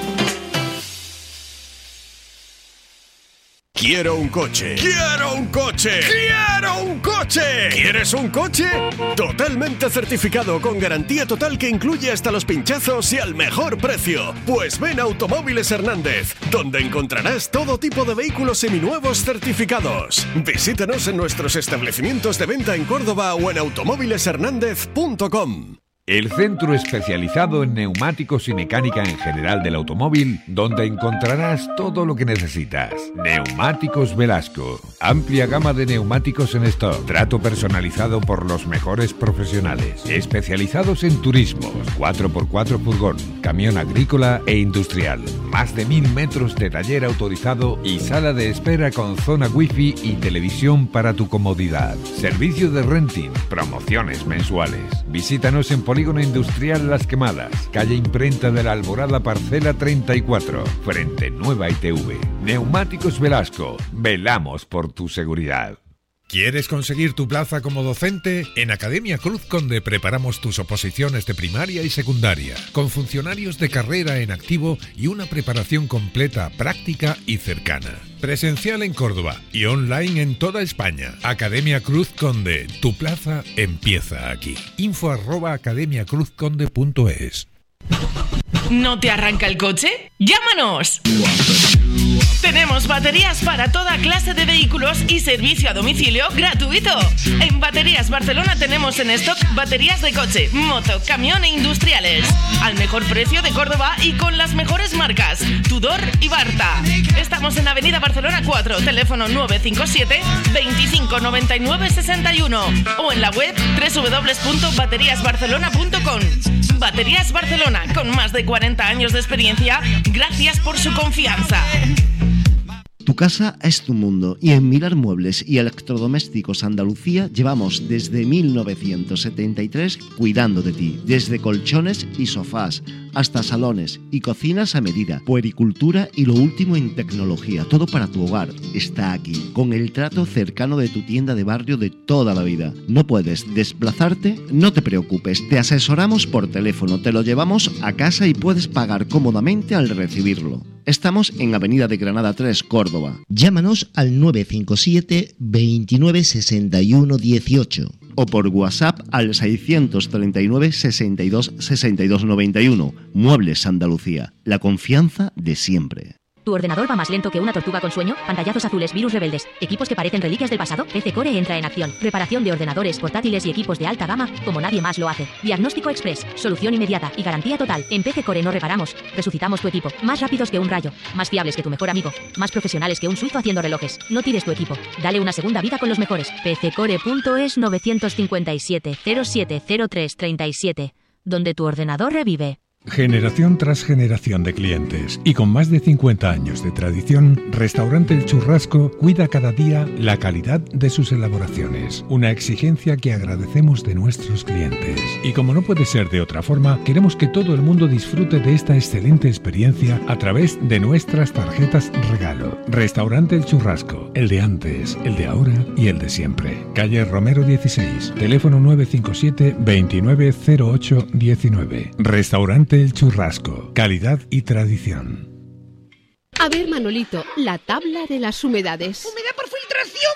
Quiero un coche. ¡Quiero un coche! ¡Quiero un coche! ¿Quieres un coche? Totalmente certificado, con garantía total que incluye hasta los pinchazos y al mejor precio. Pues ven a Automóviles Hernández, donde encontrarás todo tipo de vehículos seminuevos certificados. Visítanos en nuestros establecimientos de venta en Córdoba o en automóviles hernández punto com. El centro especializado en neumáticos y mecánica en general del automóvil, donde encontrarás todo lo que necesitas. Neumáticos Velasco. Amplia gama de neumáticos en stock. Trato personalizado por los mejores profesionales. Especializados en turismos, cuatro por cuatro furgón, camión agrícola e industrial. Más de mil metros de taller autorizado y sala de espera con zona wifi y televisión para tu comodidad. Servicio de renting, promociones mensuales. Visítanos en Polígono Industrial Las Quemadas, calle Imprenta de la Alborada, parcela treinta y cuatro, frente Nueva I T V. Neumáticos Velasco, velamos por tu seguridad. ¿Quieres conseguir tu plaza como docente? En Academia Cruz Conde preparamos tus oposiciones de primaria y secundaria, con funcionarios de carrera en activo y una preparación completa, práctica y cercana. Presencial en Córdoba y online en toda España. Academia Cruz Conde, tu plaza empieza aquí. Info arroba academia cruz conde punto es. ¿No te arranca el coche? ¡Llámanos! Tenemos baterías para toda clase de vehículos y servicio a domicilio gratuito. En Baterías Barcelona tenemos en stock baterías de coche, moto, camión e industriales. Al mejor precio de Córdoba y con las mejores marcas, Tudor y Barta. Estamos en Avenida Barcelona cuatro, teléfono nueve cinco siete, veinticinco noventa y nueve sesenta y uno o en la web doble u doble u doble u punto baterías barcelona punto com. Baterías Barcelona, con más de cuarenta años de experiencia, gracias por su confianza. Tu casa es tu mundo y en Mirar Muebles y Electrodomésticos Andalucía llevamos desde mil novecientos setenta y tres cuidando de ti, desde colchones y sofás hasta salones y cocinas a medida, puericultura y lo último en tecnología, todo para tu hogar está aquí, con el trato cercano de tu tienda de barrio de toda la vida. ¿No puedes desplazarte? No te preocupes, te asesoramos por teléfono, te lo llevamos a casa y puedes pagar cómodamente al recibirlo. Estamos en Avenida de Granada tres, Córdoba. Llámanos al nueve cinco siete, veintinueve sesenta y uno dieciocho o por WhatsApp al seiscientos treinta y nueve, sesenta y dos, sesenta y dos noventa y uno. Muebles Andalucía, la confianza de siempre. ¿Tu ordenador va más lento que una tortuga con sueño? Pantallazos azules, virus rebeldes, equipos que parecen reliquias del pasado. P C Core entra en acción. Reparación de ordenadores portátiles y equipos de alta gama como nadie más lo hace. Diagnóstico express, solución inmediata y garantía total. En P C Core no reparamos, resucitamos tu equipo. Más rápidos que un rayo, más fiables que tu mejor amigo, más profesionales que un suizo haciendo relojes. No tires tu equipo, dale una segunda vida con los mejores. P C core punto es nueve cinco siete, cero siete cero tres tres siete, donde tu ordenador revive. Generación tras generación de clientes y con más de cincuenta años de tradición, Restaurante El Churrasco cuida cada día la calidad de sus elaboraciones, una exigencia que agradecemos de nuestros clientes. Y como no puede ser de otra forma, queremos que todo el mundo disfrute de esta excelente experiencia a través de nuestras tarjetas regalo. Restaurante El Churrasco, el de antes, el de ahora y el de siempre. Calle Romero dieciséis, teléfono nueve cinco siete, veintinueve cero ocho diecinueve. Restaurante El Churrasco, calidad y tradición. A ver, Manolito, la tabla de las humedades. Humedad por filtración, Murpro.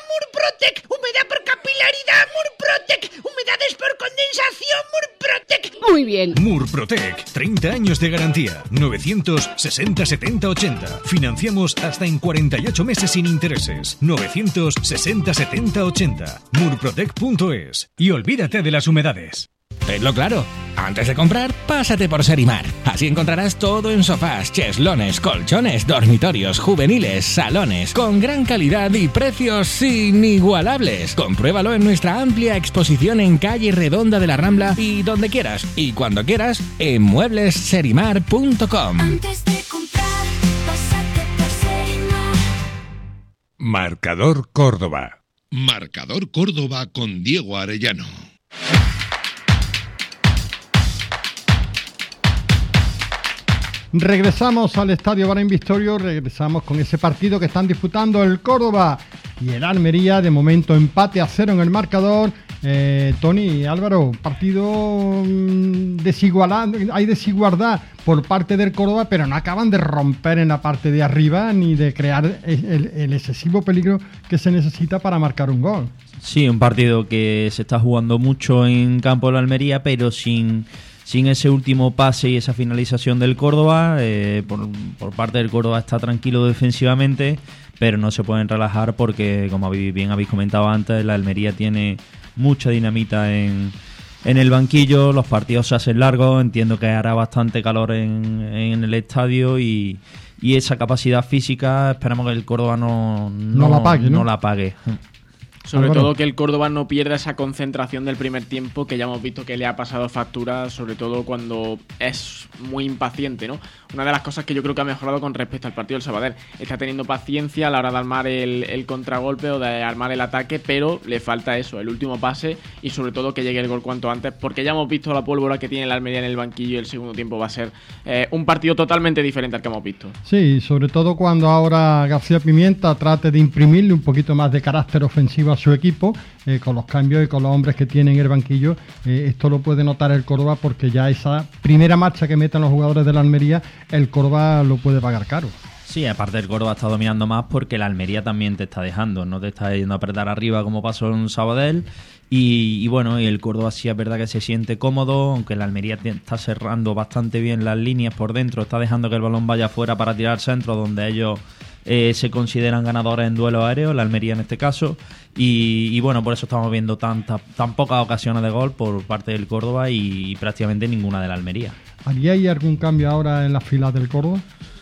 Murprotec, humedad por capilaridad, Murprotec, humedades por condensación, Murprotec. Muy bien. Murprotec, treinta años de garantía, novecientos sesenta setenta ochenta. Financiamos hasta en cuarenta y ocho meses sin intereses. novecientos sesenta setenta ochenta. murprotec punto es. Y olvídate de las humedades. Tenlo claro, antes de comprar, pásate por Serimar. Así encontrarás todo en sofás, cheslones, colchones, dormitorios, juveniles, salones, con gran calidad y precios inigualables. Compruébalo en nuestra amplia exposición en calle Redonda de la Rambla y donde quieras, y cuando quieras, en muebles serimar punto com. Antes de comprar, pásate por Serimar. Marcador Córdoba. Marcador Córdoba con Diego Arellano. Regresamos al Estadio Bara Victorio, regresamos con ese partido que están disputando el Córdoba y el Almería. De momento empate a cero en el marcador. Eh, Tony, Álvaro, partido mmm, desigualado, hay desigualdad por parte del Córdoba, pero no acaban de romper en la parte de arriba ni de crear el, el excesivo peligro que se necesita para marcar un gol. Sí, un partido que se está jugando mucho en campo de la Almería, pero sin... Sin ese último pase y esa finalización del Córdoba, eh, por, por parte del Córdoba está tranquilo defensivamente, pero no se pueden relajar porque, como bien habéis comentado antes, la Almería tiene mucha dinamita en, en el banquillo, los partidos se hacen largos, entiendo que hará bastante calor en, en el estadio y, y esa capacidad física esperamos que el Córdoba no, no, no la pague, ¿no? no la pague. Sobre Álvaro. todo que el Córdoba no pierda esa concentración del primer tiempo, que ya hemos visto que le ha pasado factura, sobre todo cuando es muy impaciente, ¿no? Una de las cosas que yo creo que ha mejorado con respecto al partido del Sabadell, está teniendo paciencia a la hora de armar el, el contragolpe o de armar el ataque, pero le falta eso, el último pase y sobre todo que llegue el gol cuanto antes, porque ya hemos visto la pólvora que tiene la Almería en el banquillo y el segundo tiempo va a ser eh, un partido totalmente diferente al que hemos visto. Sí, sobre todo cuando ahora García Pimienta trate de imprimirle un poquito más de carácter ofensivo a su equipo, eh, con los cambios y con los hombres que tiene en el banquillo. Eh, esto lo puede notar el Córdoba porque ya esa primera marcha que meten los jugadores de la Almería, el Córdoba lo puede pagar caro. Sí, aparte el Córdoba está dominando más porque la Almería también te está dejando, no te está yendo a apretar arriba como pasó en Sabadell y, y bueno, y el Córdoba sí es verdad que se siente cómodo, aunque la Almería está cerrando bastante bien las líneas por dentro, está dejando que el balón vaya afuera para tirar centro donde ellos eh, se consideran ganadores en duelo aéreo, la Almería en este caso, y, y bueno, por eso estamos viendo tantas, tan pocas ocasiones de gol por parte del Córdoba y, y prácticamente ninguna de la Almería. ¿Haría algún cambio ahora en las filas del Córdoba?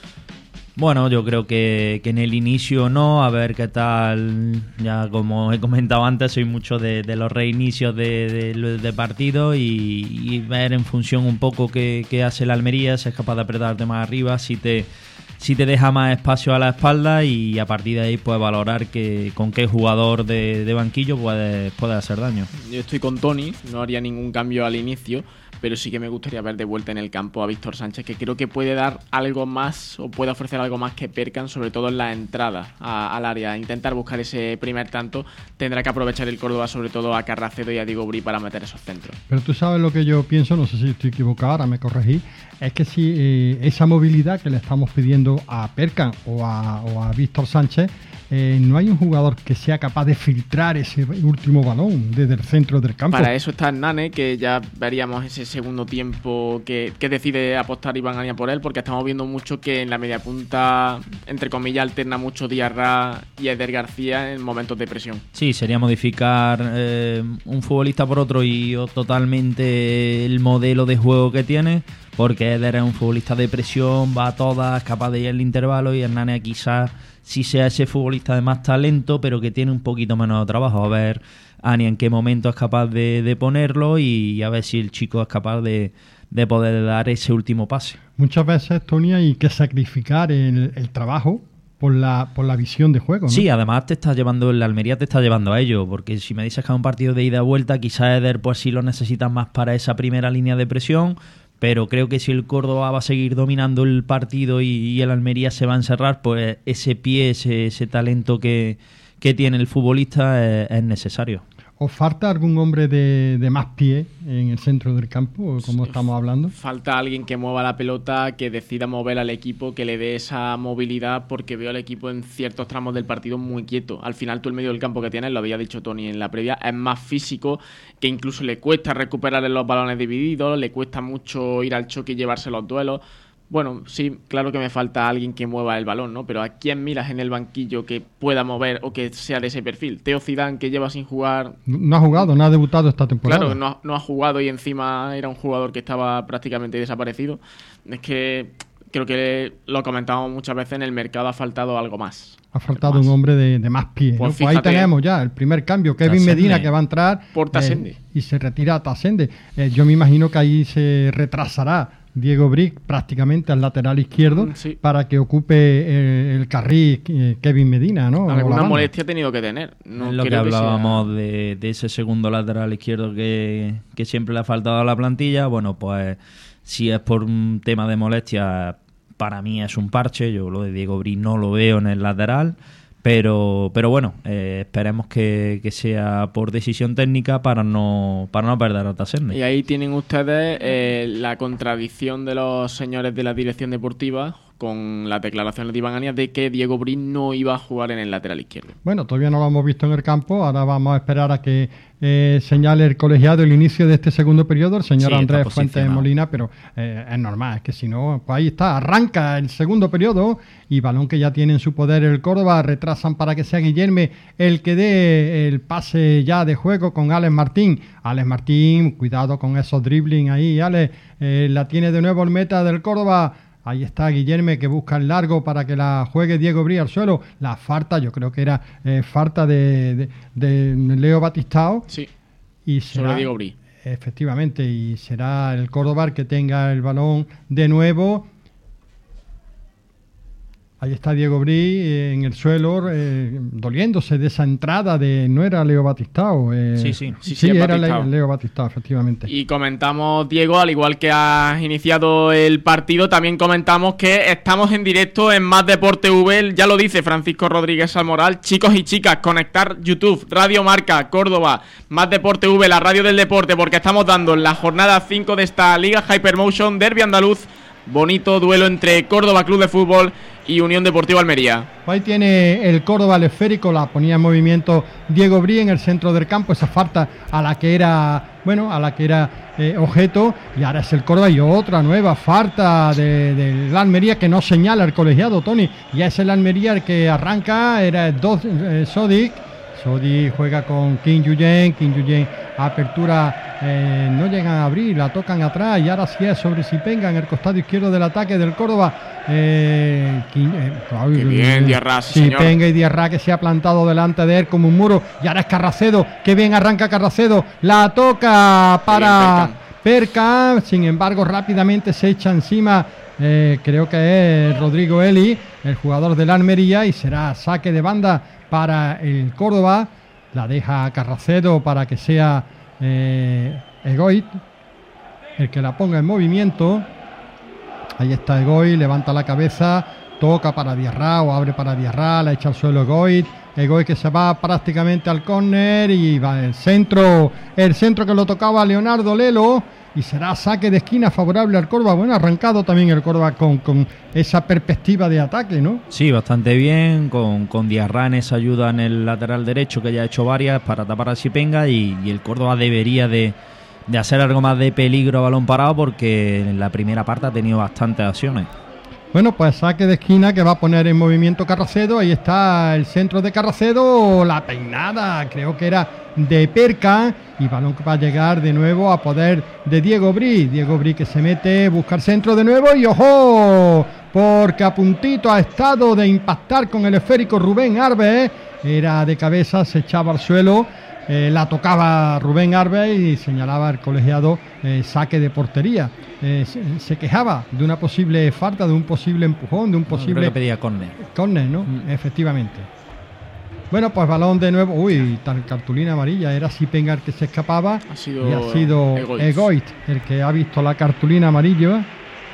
Bueno, yo creo que, que en el inicio no, a ver qué tal. Ya como he comentado antes, soy mucho de, de los reinicios de, de, de partido y, y ver en función un poco qué, qué hace la Almería, si es capaz de apretarte más arriba, si te, si te deja más espacio a la espalda y a partir de ahí pues valorar que, con qué jugador de, de banquillo puede, puede hacer daño. Yo estoy con Tony, no haría ningún cambio al inicio, pero sí que me gustaría ver de vuelta en el campo a Víctor Sánchez, que creo que puede dar algo más o puede ofrecer algo más que Perkan, sobre todo en la entrada a, al área, intentar buscar ese primer tanto. Tendrá que aprovechar el Córdoba, sobre todo a Carracedo y a Diego Bri para meter esos centros. Pero tú sabes lo que yo pienso, no sé si estoy equivocado, ahora me corregí, es que si eh, esa movilidad que le estamos pidiendo a Perkan o a, o a Víctor Sánchez, Eh, no hay un jugador que sea capaz de filtrar ese último balón desde el centro del campo. Para eso está Nane, que ya veríamos ese segundo tiempo que, que decide apostar Iván Ania por él, porque estamos viendo mucho que en la media punta, entre comillas, alterna mucho Diarra y Eder García en momentos de presión. Sí, sería modificar eh, un futbolista por otro y totalmente el modelo de juego que tiene, porque Eder es un futbolista de presión, va a todas, capaz de ir al intervalo, y Hernán quizás sí sea ese futbolista de más talento, pero que tiene un poquito menos de trabajo. A ver, Ania, en qué momento es capaz de, de ponerlo y a ver si el chico es capaz de, de poder dar ese último pase. Muchas veces, Tony, hay que sacrificar el, el trabajo por la, por la visión de juego, ¿no? Sí, además te está llevando, la Almería te está llevando a ello, porque si me dices que es un partido de ida y vuelta, quizás Eder pues sí lo necesitas más para esa primera línea de presión, pero creo que si el Córdoba va a seguir dominando el partido y, y el Almería se va a encerrar, pues ese pie, ese, ese talento que, que tiene el futbolista es, es necesario. ¿Os falta algún hombre de, de más pie en el centro del campo, como estamos hablando? Falta alguien que mueva la pelota, que decida mover al equipo, que le dé esa movilidad, porque veo al equipo en ciertos tramos del partido muy quieto. Al final tú el medio del campo que tienes, lo había dicho Tony en la previa, es más físico, que incluso le cuesta recuperar en los balones divididos, le cuesta mucho ir al choque y llevarse los duelos. Bueno, sí, claro que me falta alguien que mueva el balón, ¿no? Pero ¿a quién miras en el banquillo que pueda mover o que sea de ese perfil? Teo Zidane, que lleva sin jugar... No ha jugado, no ha debutado esta temporada. Claro, no, no ha jugado y encima era un jugador que estaba prácticamente desaparecido. Es que creo que lo comentamos muchas veces, en el mercado ha faltado algo más. Ha faltado más. un hombre de, de más pie. Pues, ¿no? Pues ahí tenemos ya el primer cambio. Kevin Tasende. Medina, que va a entrar por Tasende. Eh, y se retira Tasende. Eh, yo me imagino que ahí se retrasará Diego Brick prácticamente al lateral izquierdo, sí, para que ocupe eh, el carril eh, Kevin Medina, ¿no? Alguna molestia ha tenido que tener. No es lo que hablábamos que sea... de, de ese segundo lateral izquierdo que, que siempre le ha faltado a la plantilla. Bueno, pues si es por un tema de molestia, para mí es un parche. Yo lo de Diego Brick no lo veo en el lateral. Pero pero bueno, eh, esperemos que, que sea por decisión técnica para no para no perder a Tasende. Y ahí tienen ustedes eh, la contradicción de los señores de la dirección deportiva con las declaraciones de Iván Anias de que Diego Brick no iba a jugar en el lateral izquierdo. Bueno, todavía no lo hemos visto en el campo, ahora vamos a esperar a que eh, señale el colegiado el inicio de este segundo periodo, el señor sí, Andrés Fuentes de Molina, pero eh, es normal, es que si no, pues ahí está, arranca el segundo periodo y balón que ya tiene en su poder el Córdoba, retrasan para que sea Guillerme el que dé el pase ya de juego con Alex Martín. Alex Martín, cuidado con esos dribbling ahí, Alex, eh, la tiene de nuevo el meta del Córdoba. Ahí está Guillerme, que busca el largo para que la juegue Diego Brick al suelo. La falta, yo creo que era eh, falta de, de, de Leo Batistao. Sí, y será, sobre Diego Brick. Efectivamente, y será el Córdoba el que tenga el balón de nuevo. Ahí está Diego Brick eh, en el suelo, eh, doliéndose de esa entrada de... ¿No era Leo Batistao? Eh, sí, sí. Sí, sí, sí era Batistao. Leo Batistao, efectivamente. Y comentamos, Diego, al igual que has iniciado el partido, también comentamos que estamos en directo en Más Deporte V. Ya lo dice Francisco Rodríguez Almoral. Chicos y chicas, conectar YouTube, Radio Marca, Córdoba, Más Deporte V, la radio del deporte, porque estamos dando en la jornada cinco de esta Liga Hypermotion Derby Andaluz. Bonito duelo entre Córdoba Club de Fútbol y Unión Deportiva Almería. Ahí tiene el Córdoba el esférico, la ponía en movimiento Diego Brick en el centro del campo, esa falta a la que era, bueno, a la que era eh, objeto, y ahora es el Córdoba y otra nueva falta de, de la Almería que no señala el colegiado, Tony, ya es el Almería el que arranca, era dos, eh, Sodic. Sodi juega con Kim Yuyen, Kim Yuyen apertura, eh, no llegan a abrir, la tocan atrás y ahora sí es sobre Sipenga en el costado izquierdo del ataque del Córdoba. Eh, Kim, eh, Qué bien, Diarra, sí, Sipenga y Diarra que se ha plantado delante de él como un muro y ahora es Carracedo, que bien arranca Carracedo, la toca para Perca, sin embargo rápidamente se echa encima. Eh, creo que es Rodrigo Eli, el jugador del Almería, y será saque de banda para el Córdoba. La deja Carracedo para que sea eh, Egoit el que la ponga en movimiento. Ahí está Egoit, levanta la cabeza, toca para Diarra o abre para Diarra, la echa al suelo Egoit. Egoit que se va prácticamente al córner y va el centro, el centro que lo tocaba Leonardo Lelo. Y será saque de esquina favorable al Córdoba. Bueno, arrancado también el Córdoba con, con esa perspectiva de ataque, ¿no? Sí, bastante bien, con, con Diarra en esa ayuda en el lateral derecho, que ya ha hecho varias para tapar a Sipenga, y, y el Córdoba debería de, de hacer algo más de peligro a balón parado, porque en la primera parte ha tenido bastantes acciones. Bueno, pues saque de esquina que va a poner en movimiento Carracedo. Ahí está el centro de Carracedo, la peinada, creo que era de Perca, y balón que va a llegar de nuevo a poder de Diego Brick. Diego Brick que se mete, busca el centro de nuevo y ¡ojo! Porque a puntito ha estado de impactar con el esférico Rubén Arbe, era de cabeza, se echaba al suelo. Eh, la tocaba Rubén Arbe y señalaba el colegiado eh, saque de portería. Eh, se, se quejaba de una posible falta, de un posible empujón, de un posible... Creo que pedía córner. Córner, ¿no? Mm. Efectivamente. Bueno, pues balón de nuevo. Uy, tal cartulina amarilla. Era Sipenga el que se escapaba. Ha sido y ha sido Egoit. Egoit el que ha visto la cartulina amarilla.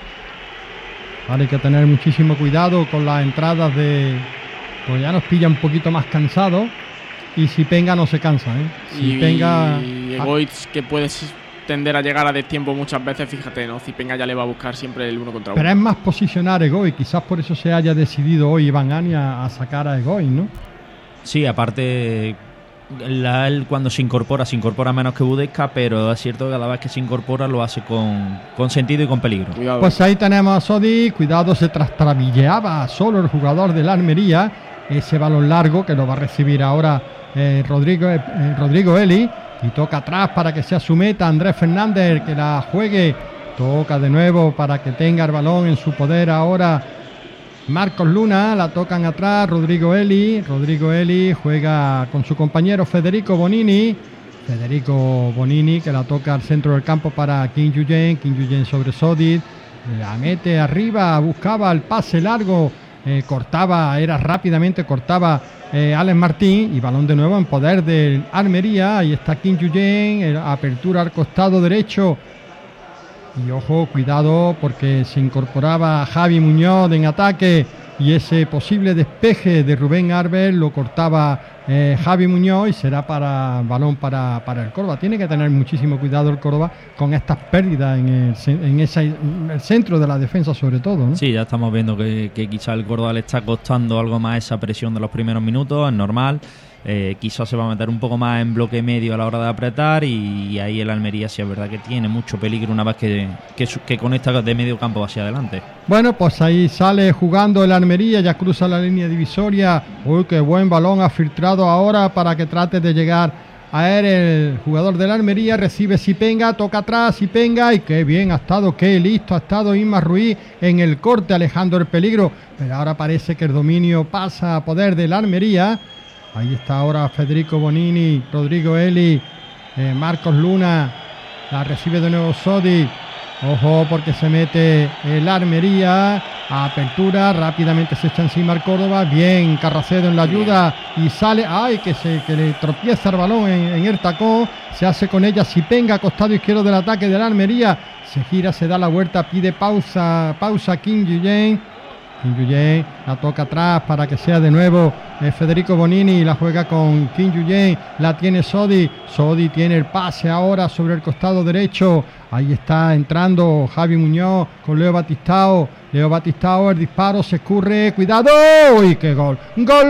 Vale, hay que tener muchísimo cuidado con las entradas de... Pues ya nos pilla un poquito más cansados. y Sipenga no se cansa, ¿eh? Sipenga... Y Egoitz, que puedes tender a llegar a destiempo muchas veces, fíjate, ¿no? Sipenga ya le va a buscar siempre el uno contra uno. Pero es más posicionar Egoitz, quizás por eso se haya decidido hoy Iván Ania a sacar a Egoitz, ¿no? Sí, aparte... La, él cuando se incorpora, se incorpora menos que Budesca, pero es cierto que cada vez que se incorpora lo hace con, con sentido y con peligro. Cuidado. Pues ahí tenemos a Sodi, cuidado, se trastrabilleaba solo el jugador de la Almería, ese balón largo que lo va a recibir ahora eh, Rodrigo, eh, Rodrigo Eli, y toca atrás para que sea su meta Andrés Fernández, que la juegue, toca de nuevo para que tenga el balón en su poder ahora Marcos Luna, la tocan atrás Rodrigo Eli, Rodrigo Eli juega con su compañero Federico Bonini, Federico Bonini que la toca al centro del campo para Kim Yuyen, Kim Yuyen sobre Sodi, la mete arriba, buscaba el pase largo, eh, cortaba, era rápidamente, cortaba eh, Alex Martín y balón de nuevo en poder del Almería, ahí está Kim Yuyen, apertura al costado derecho. Y ojo, cuidado, porque se incorporaba Javi Muñoz en ataque y ese posible despeje de Rubén Arbel lo cortaba eh, Javi Muñoz y será para balón para, para el Córdoba. Tiene que tener muchísimo cuidado el Córdoba con estas pérdidas en el, en esa, en el centro de la defensa sobre todo, ¿no? Sí, ya estamos viendo que, que quizá el Córdoba le está costando algo más esa presión de los primeros minutos, es normal. Eh, quizás se va a meter un poco más en bloque medio a la hora de apretar y, y ahí el Almería sí es verdad que tiene mucho peligro una vez que, que, que conecta de medio campo hacia adelante. Bueno, pues ahí sale jugando el Almería, ya cruza la línea divisoria. Uy, qué buen balón ha filtrado ahora para que trate de llegar a él el jugador del Almería. Recibe Sipenga, toca atrás Sipenga y qué bien ha estado, qué listo ha estado Isma Ruiz en el corte alejando el peligro, pero ahora parece que el dominio pasa a poder del Almería. Ahí está ahora Federico Bonini, Rodrigo Eli, eh, Marcos Luna, la recibe de nuevo Sodi. Ojo porque se mete el Almería, a apertura, rápidamente se echa encima el Córdoba, bien Carracedo en la ayuda y sale, ay que se que le tropieza el balón en, en el tacón, se hace con ella Sipenga, costado izquierdo del ataque del Almería, se gira, se da la vuelta, pide pausa, pausa Kim Yuyen. Kim Yuyen la toca atrás para que sea de nuevo eh, Federico Bonini, la juega con Kim Yuyen, la tiene Sodi, Sodi tiene el pase ahora sobre el costado derecho, ahí está entrando Javi Muñoz con Leo Batistao, Leo Batistao, el disparo se escurre, cuidado, ¡uy qué gol! ¡Gol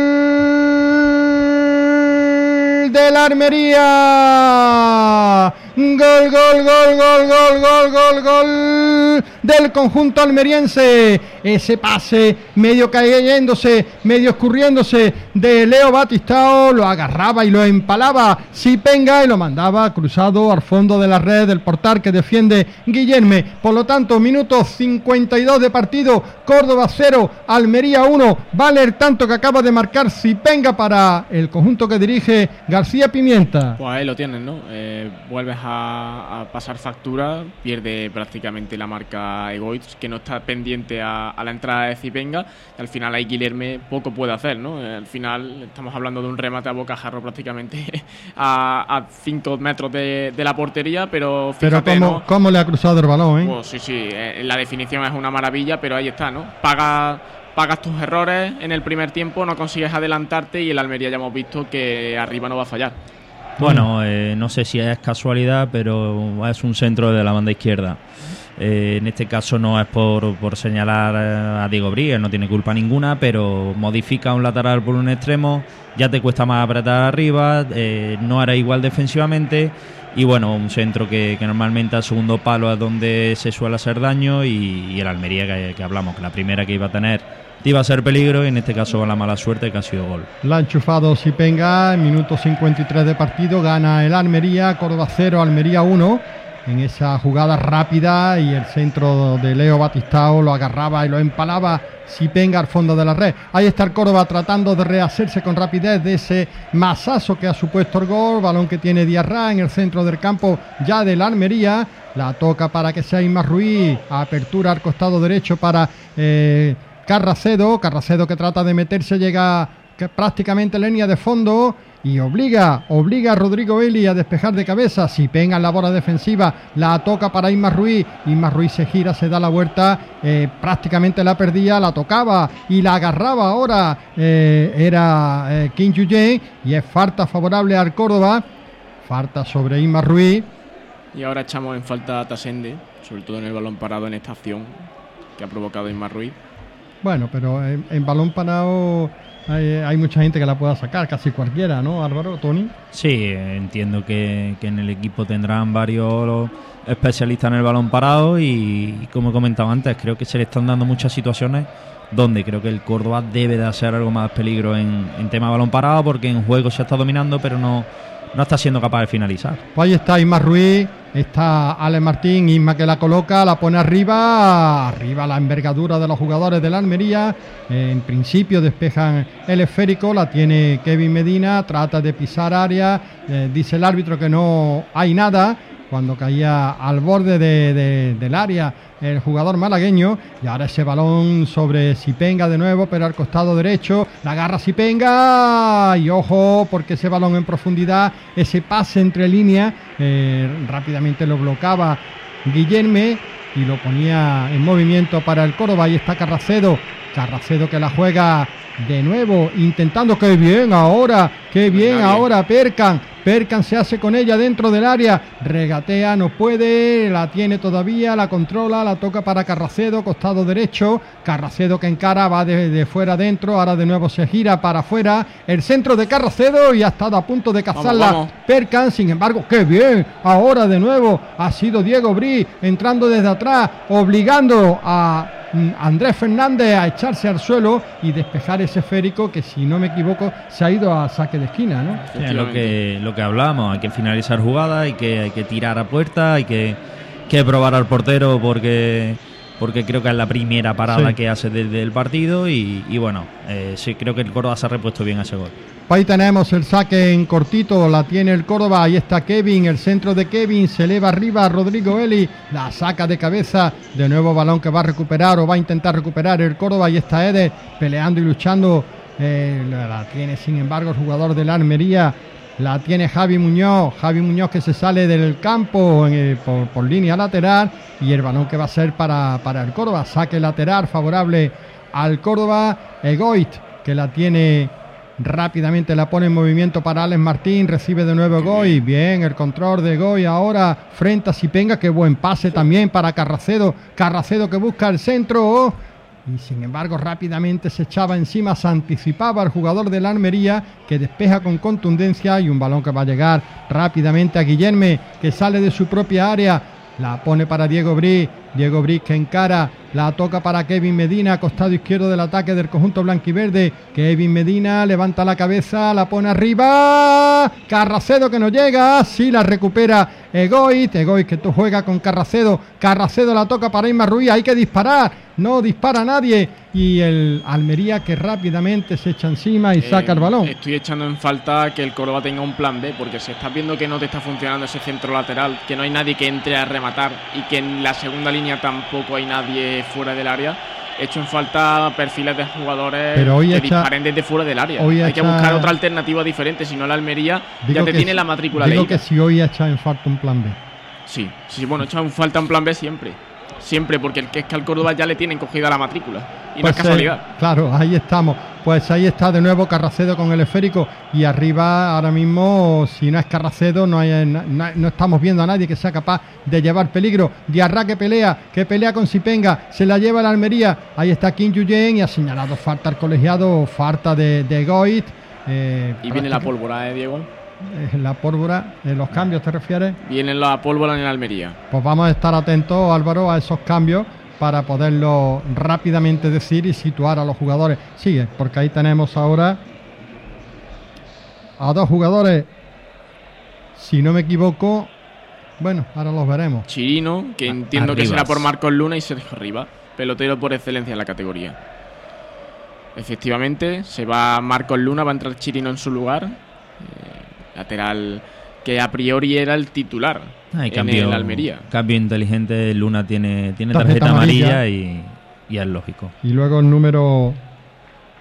del Almería! Gol, gol, gol, gol, gol, gol, gol, gol del conjunto almeriense. Ese pase medio cayéndose, medio escurriéndose de Leo Batistao, lo agarraba y lo empalaba Sipenga y lo mandaba cruzado al fondo de la red del portal que defiende Guillerme. Por lo tanto, minuto cincuenta y dos de partido, Córdoba cero, Almería uno. Vale el tanto que acaba de marcar Sipenga para el conjunto que dirige García Pimienta. Pues ahí lo tienen, ¿no? Eh, vuelves a, a pasar factura, pierde prácticamente la marca Egoitz, que no está pendiente a, a la entrada de Sipenga, y al final ahí Guilherme poco puede hacer, ¿no? Eh, al final estamos hablando de un remate a bocajarro prácticamente a cinco metros de, de la portería, pero fíjate, pero cómo, ¿no? cómo le ha cruzado el balón, ¿eh? Pues sí, sí, eh, la definición es una maravilla, pero ahí está, ¿no? Paga... Pagas tus errores en el primer tiempo, no consigues adelantarte y el Almería ya hemos visto que arriba no va a fallar. Bueno, eh, no sé si es casualidad, pero es un centro de la banda izquierda. Eh, en este caso no es por, por señalar a Diego Bríguez, no tiene culpa ninguna, pero modifica un lateral por un extremo, ya te cuesta más apretar arriba, eh, no hará igual defensivamente. Y bueno, un centro que, que normalmente al segundo palo es donde se suele hacer daño y, y el Almería que, que hablamos, que la primera que iba a tener iba a ser peligro y en este caso la mala suerte que ha sido gol. La ha enchufado Sipenga, en minuto cincuenta y tres de partido, gana el Almería, Córdoba cero, Almería uno. En esa jugada rápida y el centro de Leo Batistao lo agarraba y lo empalaba Sipenga al fondo de la red. Ahí está el Córdoba tratando de rehacerse con rapidez de ese masazo que ha supuesto el gol. Balón que tiene Diarra en el centro del campo ya del Almería. La toca para que sea Isma Ruiz. Apertura al costado derecho para eh, Carracedo. Carracedo que trata de meterse, llega prácticamente línea de fondo y obliga, obliga a Rodrigo Eli a despejar de cabeza. Si pega en la bola defensiva, la toca para Isma Ruiz. Isma Ruiz se gira, se da la vuelta, eh, prácticamente la perdía, la tocaba y la agarraba ahora. Eh, era eh, Kim Yu-Yen y es falta favorable al Córdoba. Falta sobre Isma Ruiz. Y ahora echamos en falta a Tasende, sobre todo en el balón parado en esta acción que ha provocado Isma Ruiz. Bueno, pero en, en balón parado hay, hay mucha gente que la pueda sacar, casi cualquiera, ¿no, Álvaro, Tony? Sí, entiendo que, que en el equipo tendrán varios especialistas en el balón parado y, y como he comentado antes, creo que se le están dando muchas situaciones donde creo que el Córdoba debe de hacer algo más peligro en, en tema de balón parado, porque en juego se está dominando, pero no, no está siendo capaz de finalizar. Pues ahí está Isma Ruiz, está Alex Martín, Isma que la coloca, la pone arriba, arriba la envergadura de los jugadores de la Almería. Eh, en principio despejan el esférico, la tiene Kevin Medina, trata de pisar área, eh, dice el árbitro que no hay nada, cuando caía al borde de, de, del área el jugador malagueño. Y ahora ese balón sobre Sipenga de nuevo, pero al costado derecho, la agarra Sipenga y ojo, porque ese balón en profundidad, ese pase entre líneas, eh, rápidamente lo bloqueaba Guillerme y lo ponía en movimiento para el Córdoba. Ahí está Carracedo, Carracedo que la juega de nuevo, intentando, qué bien ahora, qué bien ahora Perkan, Perkan se hace con ella dentro del área, regatea, no puede, la tiene todavía, la controla, la toca para Carracedo, costado derecho, Carracedo que encara, va de, de fuera adentro, ahora de nuevo se gira para afuera, el centro de Carracedo y ha estado a punto de cazarla Perkan, sin embargo, qué bien, ahora de nuevo ha sido Diego Bri entrando desde atrás, obligando a Andrés Fernández a echarse al suelo y despejar ese esférico que, si no me equivoco, se ha ido a saque de esquina, ¿no? Sí, es lo que, lo que hablábamos, hay que finalizar jugadas, hay que, hay que tirar a puerta, hay que, que probar al portero porque, porque creo que es la primera parada sí. que hace desde el partido y, y bueno, eh, sí, creo que el Córdoba se ha repuesto bien a ese gol. Ahí tenemos el saque en cortito, la tiene el Córdoba, ahí está Kevin, el centro de Kevin, se eleva arriba Rodrigo Eli, la saca de cabeza, de nuevo balón que va a recuperar o va a intentar recuperar el Córdoba, ahí está Eder peleando y luchando, eh, la tiene sin embargo el jugador de la Almería, la tiene Javi Muñoz, Javi Muñoz que se sale del campo eh, por, por línea lateral y el balón que va a ser para, para el Córdoba, saque lateral favorable al Córdoba, Egoit que la tiene rápidamente, la pone en movimiento para Alex Martín, recibe de nuevo Goy, bien el control de Goy ahora frente a Sipenga, qué buen pase también para Carracedo, Carracedo que busca el centro oh, y sin embargo rápidamente se echaba encima, se anticipaba el jugador de la Almería que despeja con contundencia y un balón que va a llegar rápidamente a Guillerme que sale de su propia área, la pone para Diego Bri, Diego Bri que encara, la toca para Kevin Medina, costado izquierdo del ataque del conjunto blanquiverde, Kevin Medina levanta la cabeza, la pone arriba, Carracedo que no llega, sí la recupera Egoit, Egoit que tú juega con Carracedo, Carracedo la toca para Isma Ruiz, hay que disparar, no dispara nadie y el Almería que rápidamente se echa encima y eh, saca el balón. Estoy echando en falta que el Córdoba tenga un plan B, porque si estás viendo que no te está funcionando ese centro lateral, que no hay nadie que entre a rematar y que en la segunda línea tampoco hay nadie fuera del área, he hecho en falta perfiles de jugadores Pero hoy que echa, disparen desde fuera del área. Hay echa, que buscar otra alternativa diferente, si no la Almería ya te tiene si, la matrícula digo leída. que si hoy echa en falta un plan B. Sí, sí, bueno, echa en falta un plan B siempre. Siempre, porque el que es que al Córdoba ya le tienen cogida la matrícula. Y pues no es casualidad. Eh, claro, ahí estamos. Pues ahí está de nuevo Carracedo con el esférico. Y arriba, ahora mismo, si no es Carracedo, no, hay, no, no estamos viendo a nadie que sea capaz de llevar peligro. Diarra que pelea, que pelea con Sipenga. Se la lleva la Almería. Ahí está Kim Yuyen y ha señalado falta al colegiado, falta de, de Goit. Eh, y viene la pólvora, ¿eh, Diego? La pólvora, ¿en los cambios te refieres? Viene la pólvora en la Almería. Pues vamos a estar atentos, Álvaro, a esos cambios para poderlo rápidamente decir y situar a los jugadores. Sigue, porque ahí tenemos ahora a dos jugadores, si no me equivoco, bueno, ahora los veremos. Chirino, que entiendo Arribas. que será por Marcos Luna, y Sergio Rivas, pelotero por excelencia en la categoría. Efectivamente, se va Marcos Luna, va a entrar Chirino en su lugar. Eh, lateral que a priori era el titular ah, en cambio, el Almería. Cambio inteligente, Luna tiene, tiene tarjeta, tarjeta amarilla, amarilla y, y es lógico. Y luego el número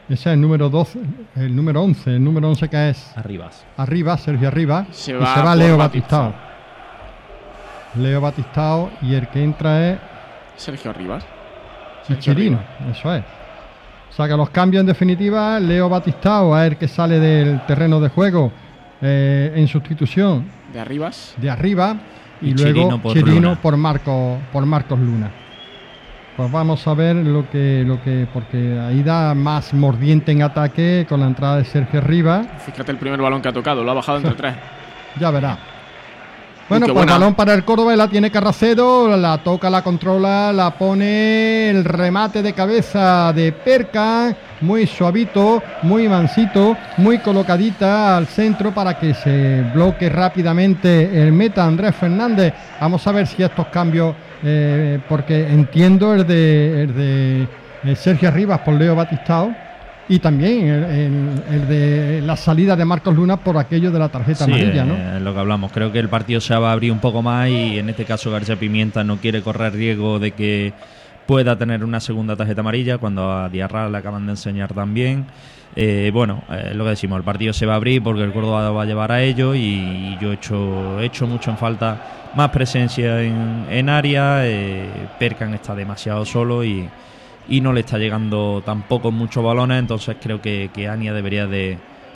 Ese es el número doce, el número once, el número once que es Arribas. Arriba, Sergio Arribas. Se y va se va por Leo Batistao. Batistao. Leo Batistao y el que entra es Sergio Arribas. y Chirino, eso es. O sea que los cambios en definitiva, Leo Batistao es el que sale del terreno de juego eh, en sustitución De Arribas. de Arriba y, Y luego Chirino por Chirino Luna. por Marcos por Marcos Luna. Pues vamos a ver lo que lo que porque ahí da más mordiente en ataque con la entrada de Sergio Arribas. Fíjate el primer balón que ha tocado, lo ha bajado entre tres. Ya verá. Bueno, qué pues buena. balón para el Córdoba, la tiene Carracedo, la toca, la controla, la pone el remate de cabeza de Perkan, muy suavito, muy mansito, muy colocadita al centro para que se bloque rápidamente el meta Andrés Fernández. Vamos a ver si estos cambios, eh, porque entiendo el de, el de eh, Sergio Arribas por Leo Batistao. Y también el, el- el de la salida de Marcos Luna por aquello de la tarjeta Sí, amarilla, ¿no? eh, es lo que hablamos. Creo que el partido se va a abrir un poco más y en este caso García Pimienta no quiere correr riesgo de que pueda tener una segunda tarjeta amarilla cuando a Diarra le acaban de enseñar también. Eh, bueno, eh, lo que decimos, el partido se va a abrir porque el Córdoba va a llevar a ello y yo he hecho, he hecho mucho en falta más presencia en, en área. Eh, Perkan está demasiado solo y y no le está llegando tampoco muchos balones, entonces creo que, que Ania debería de,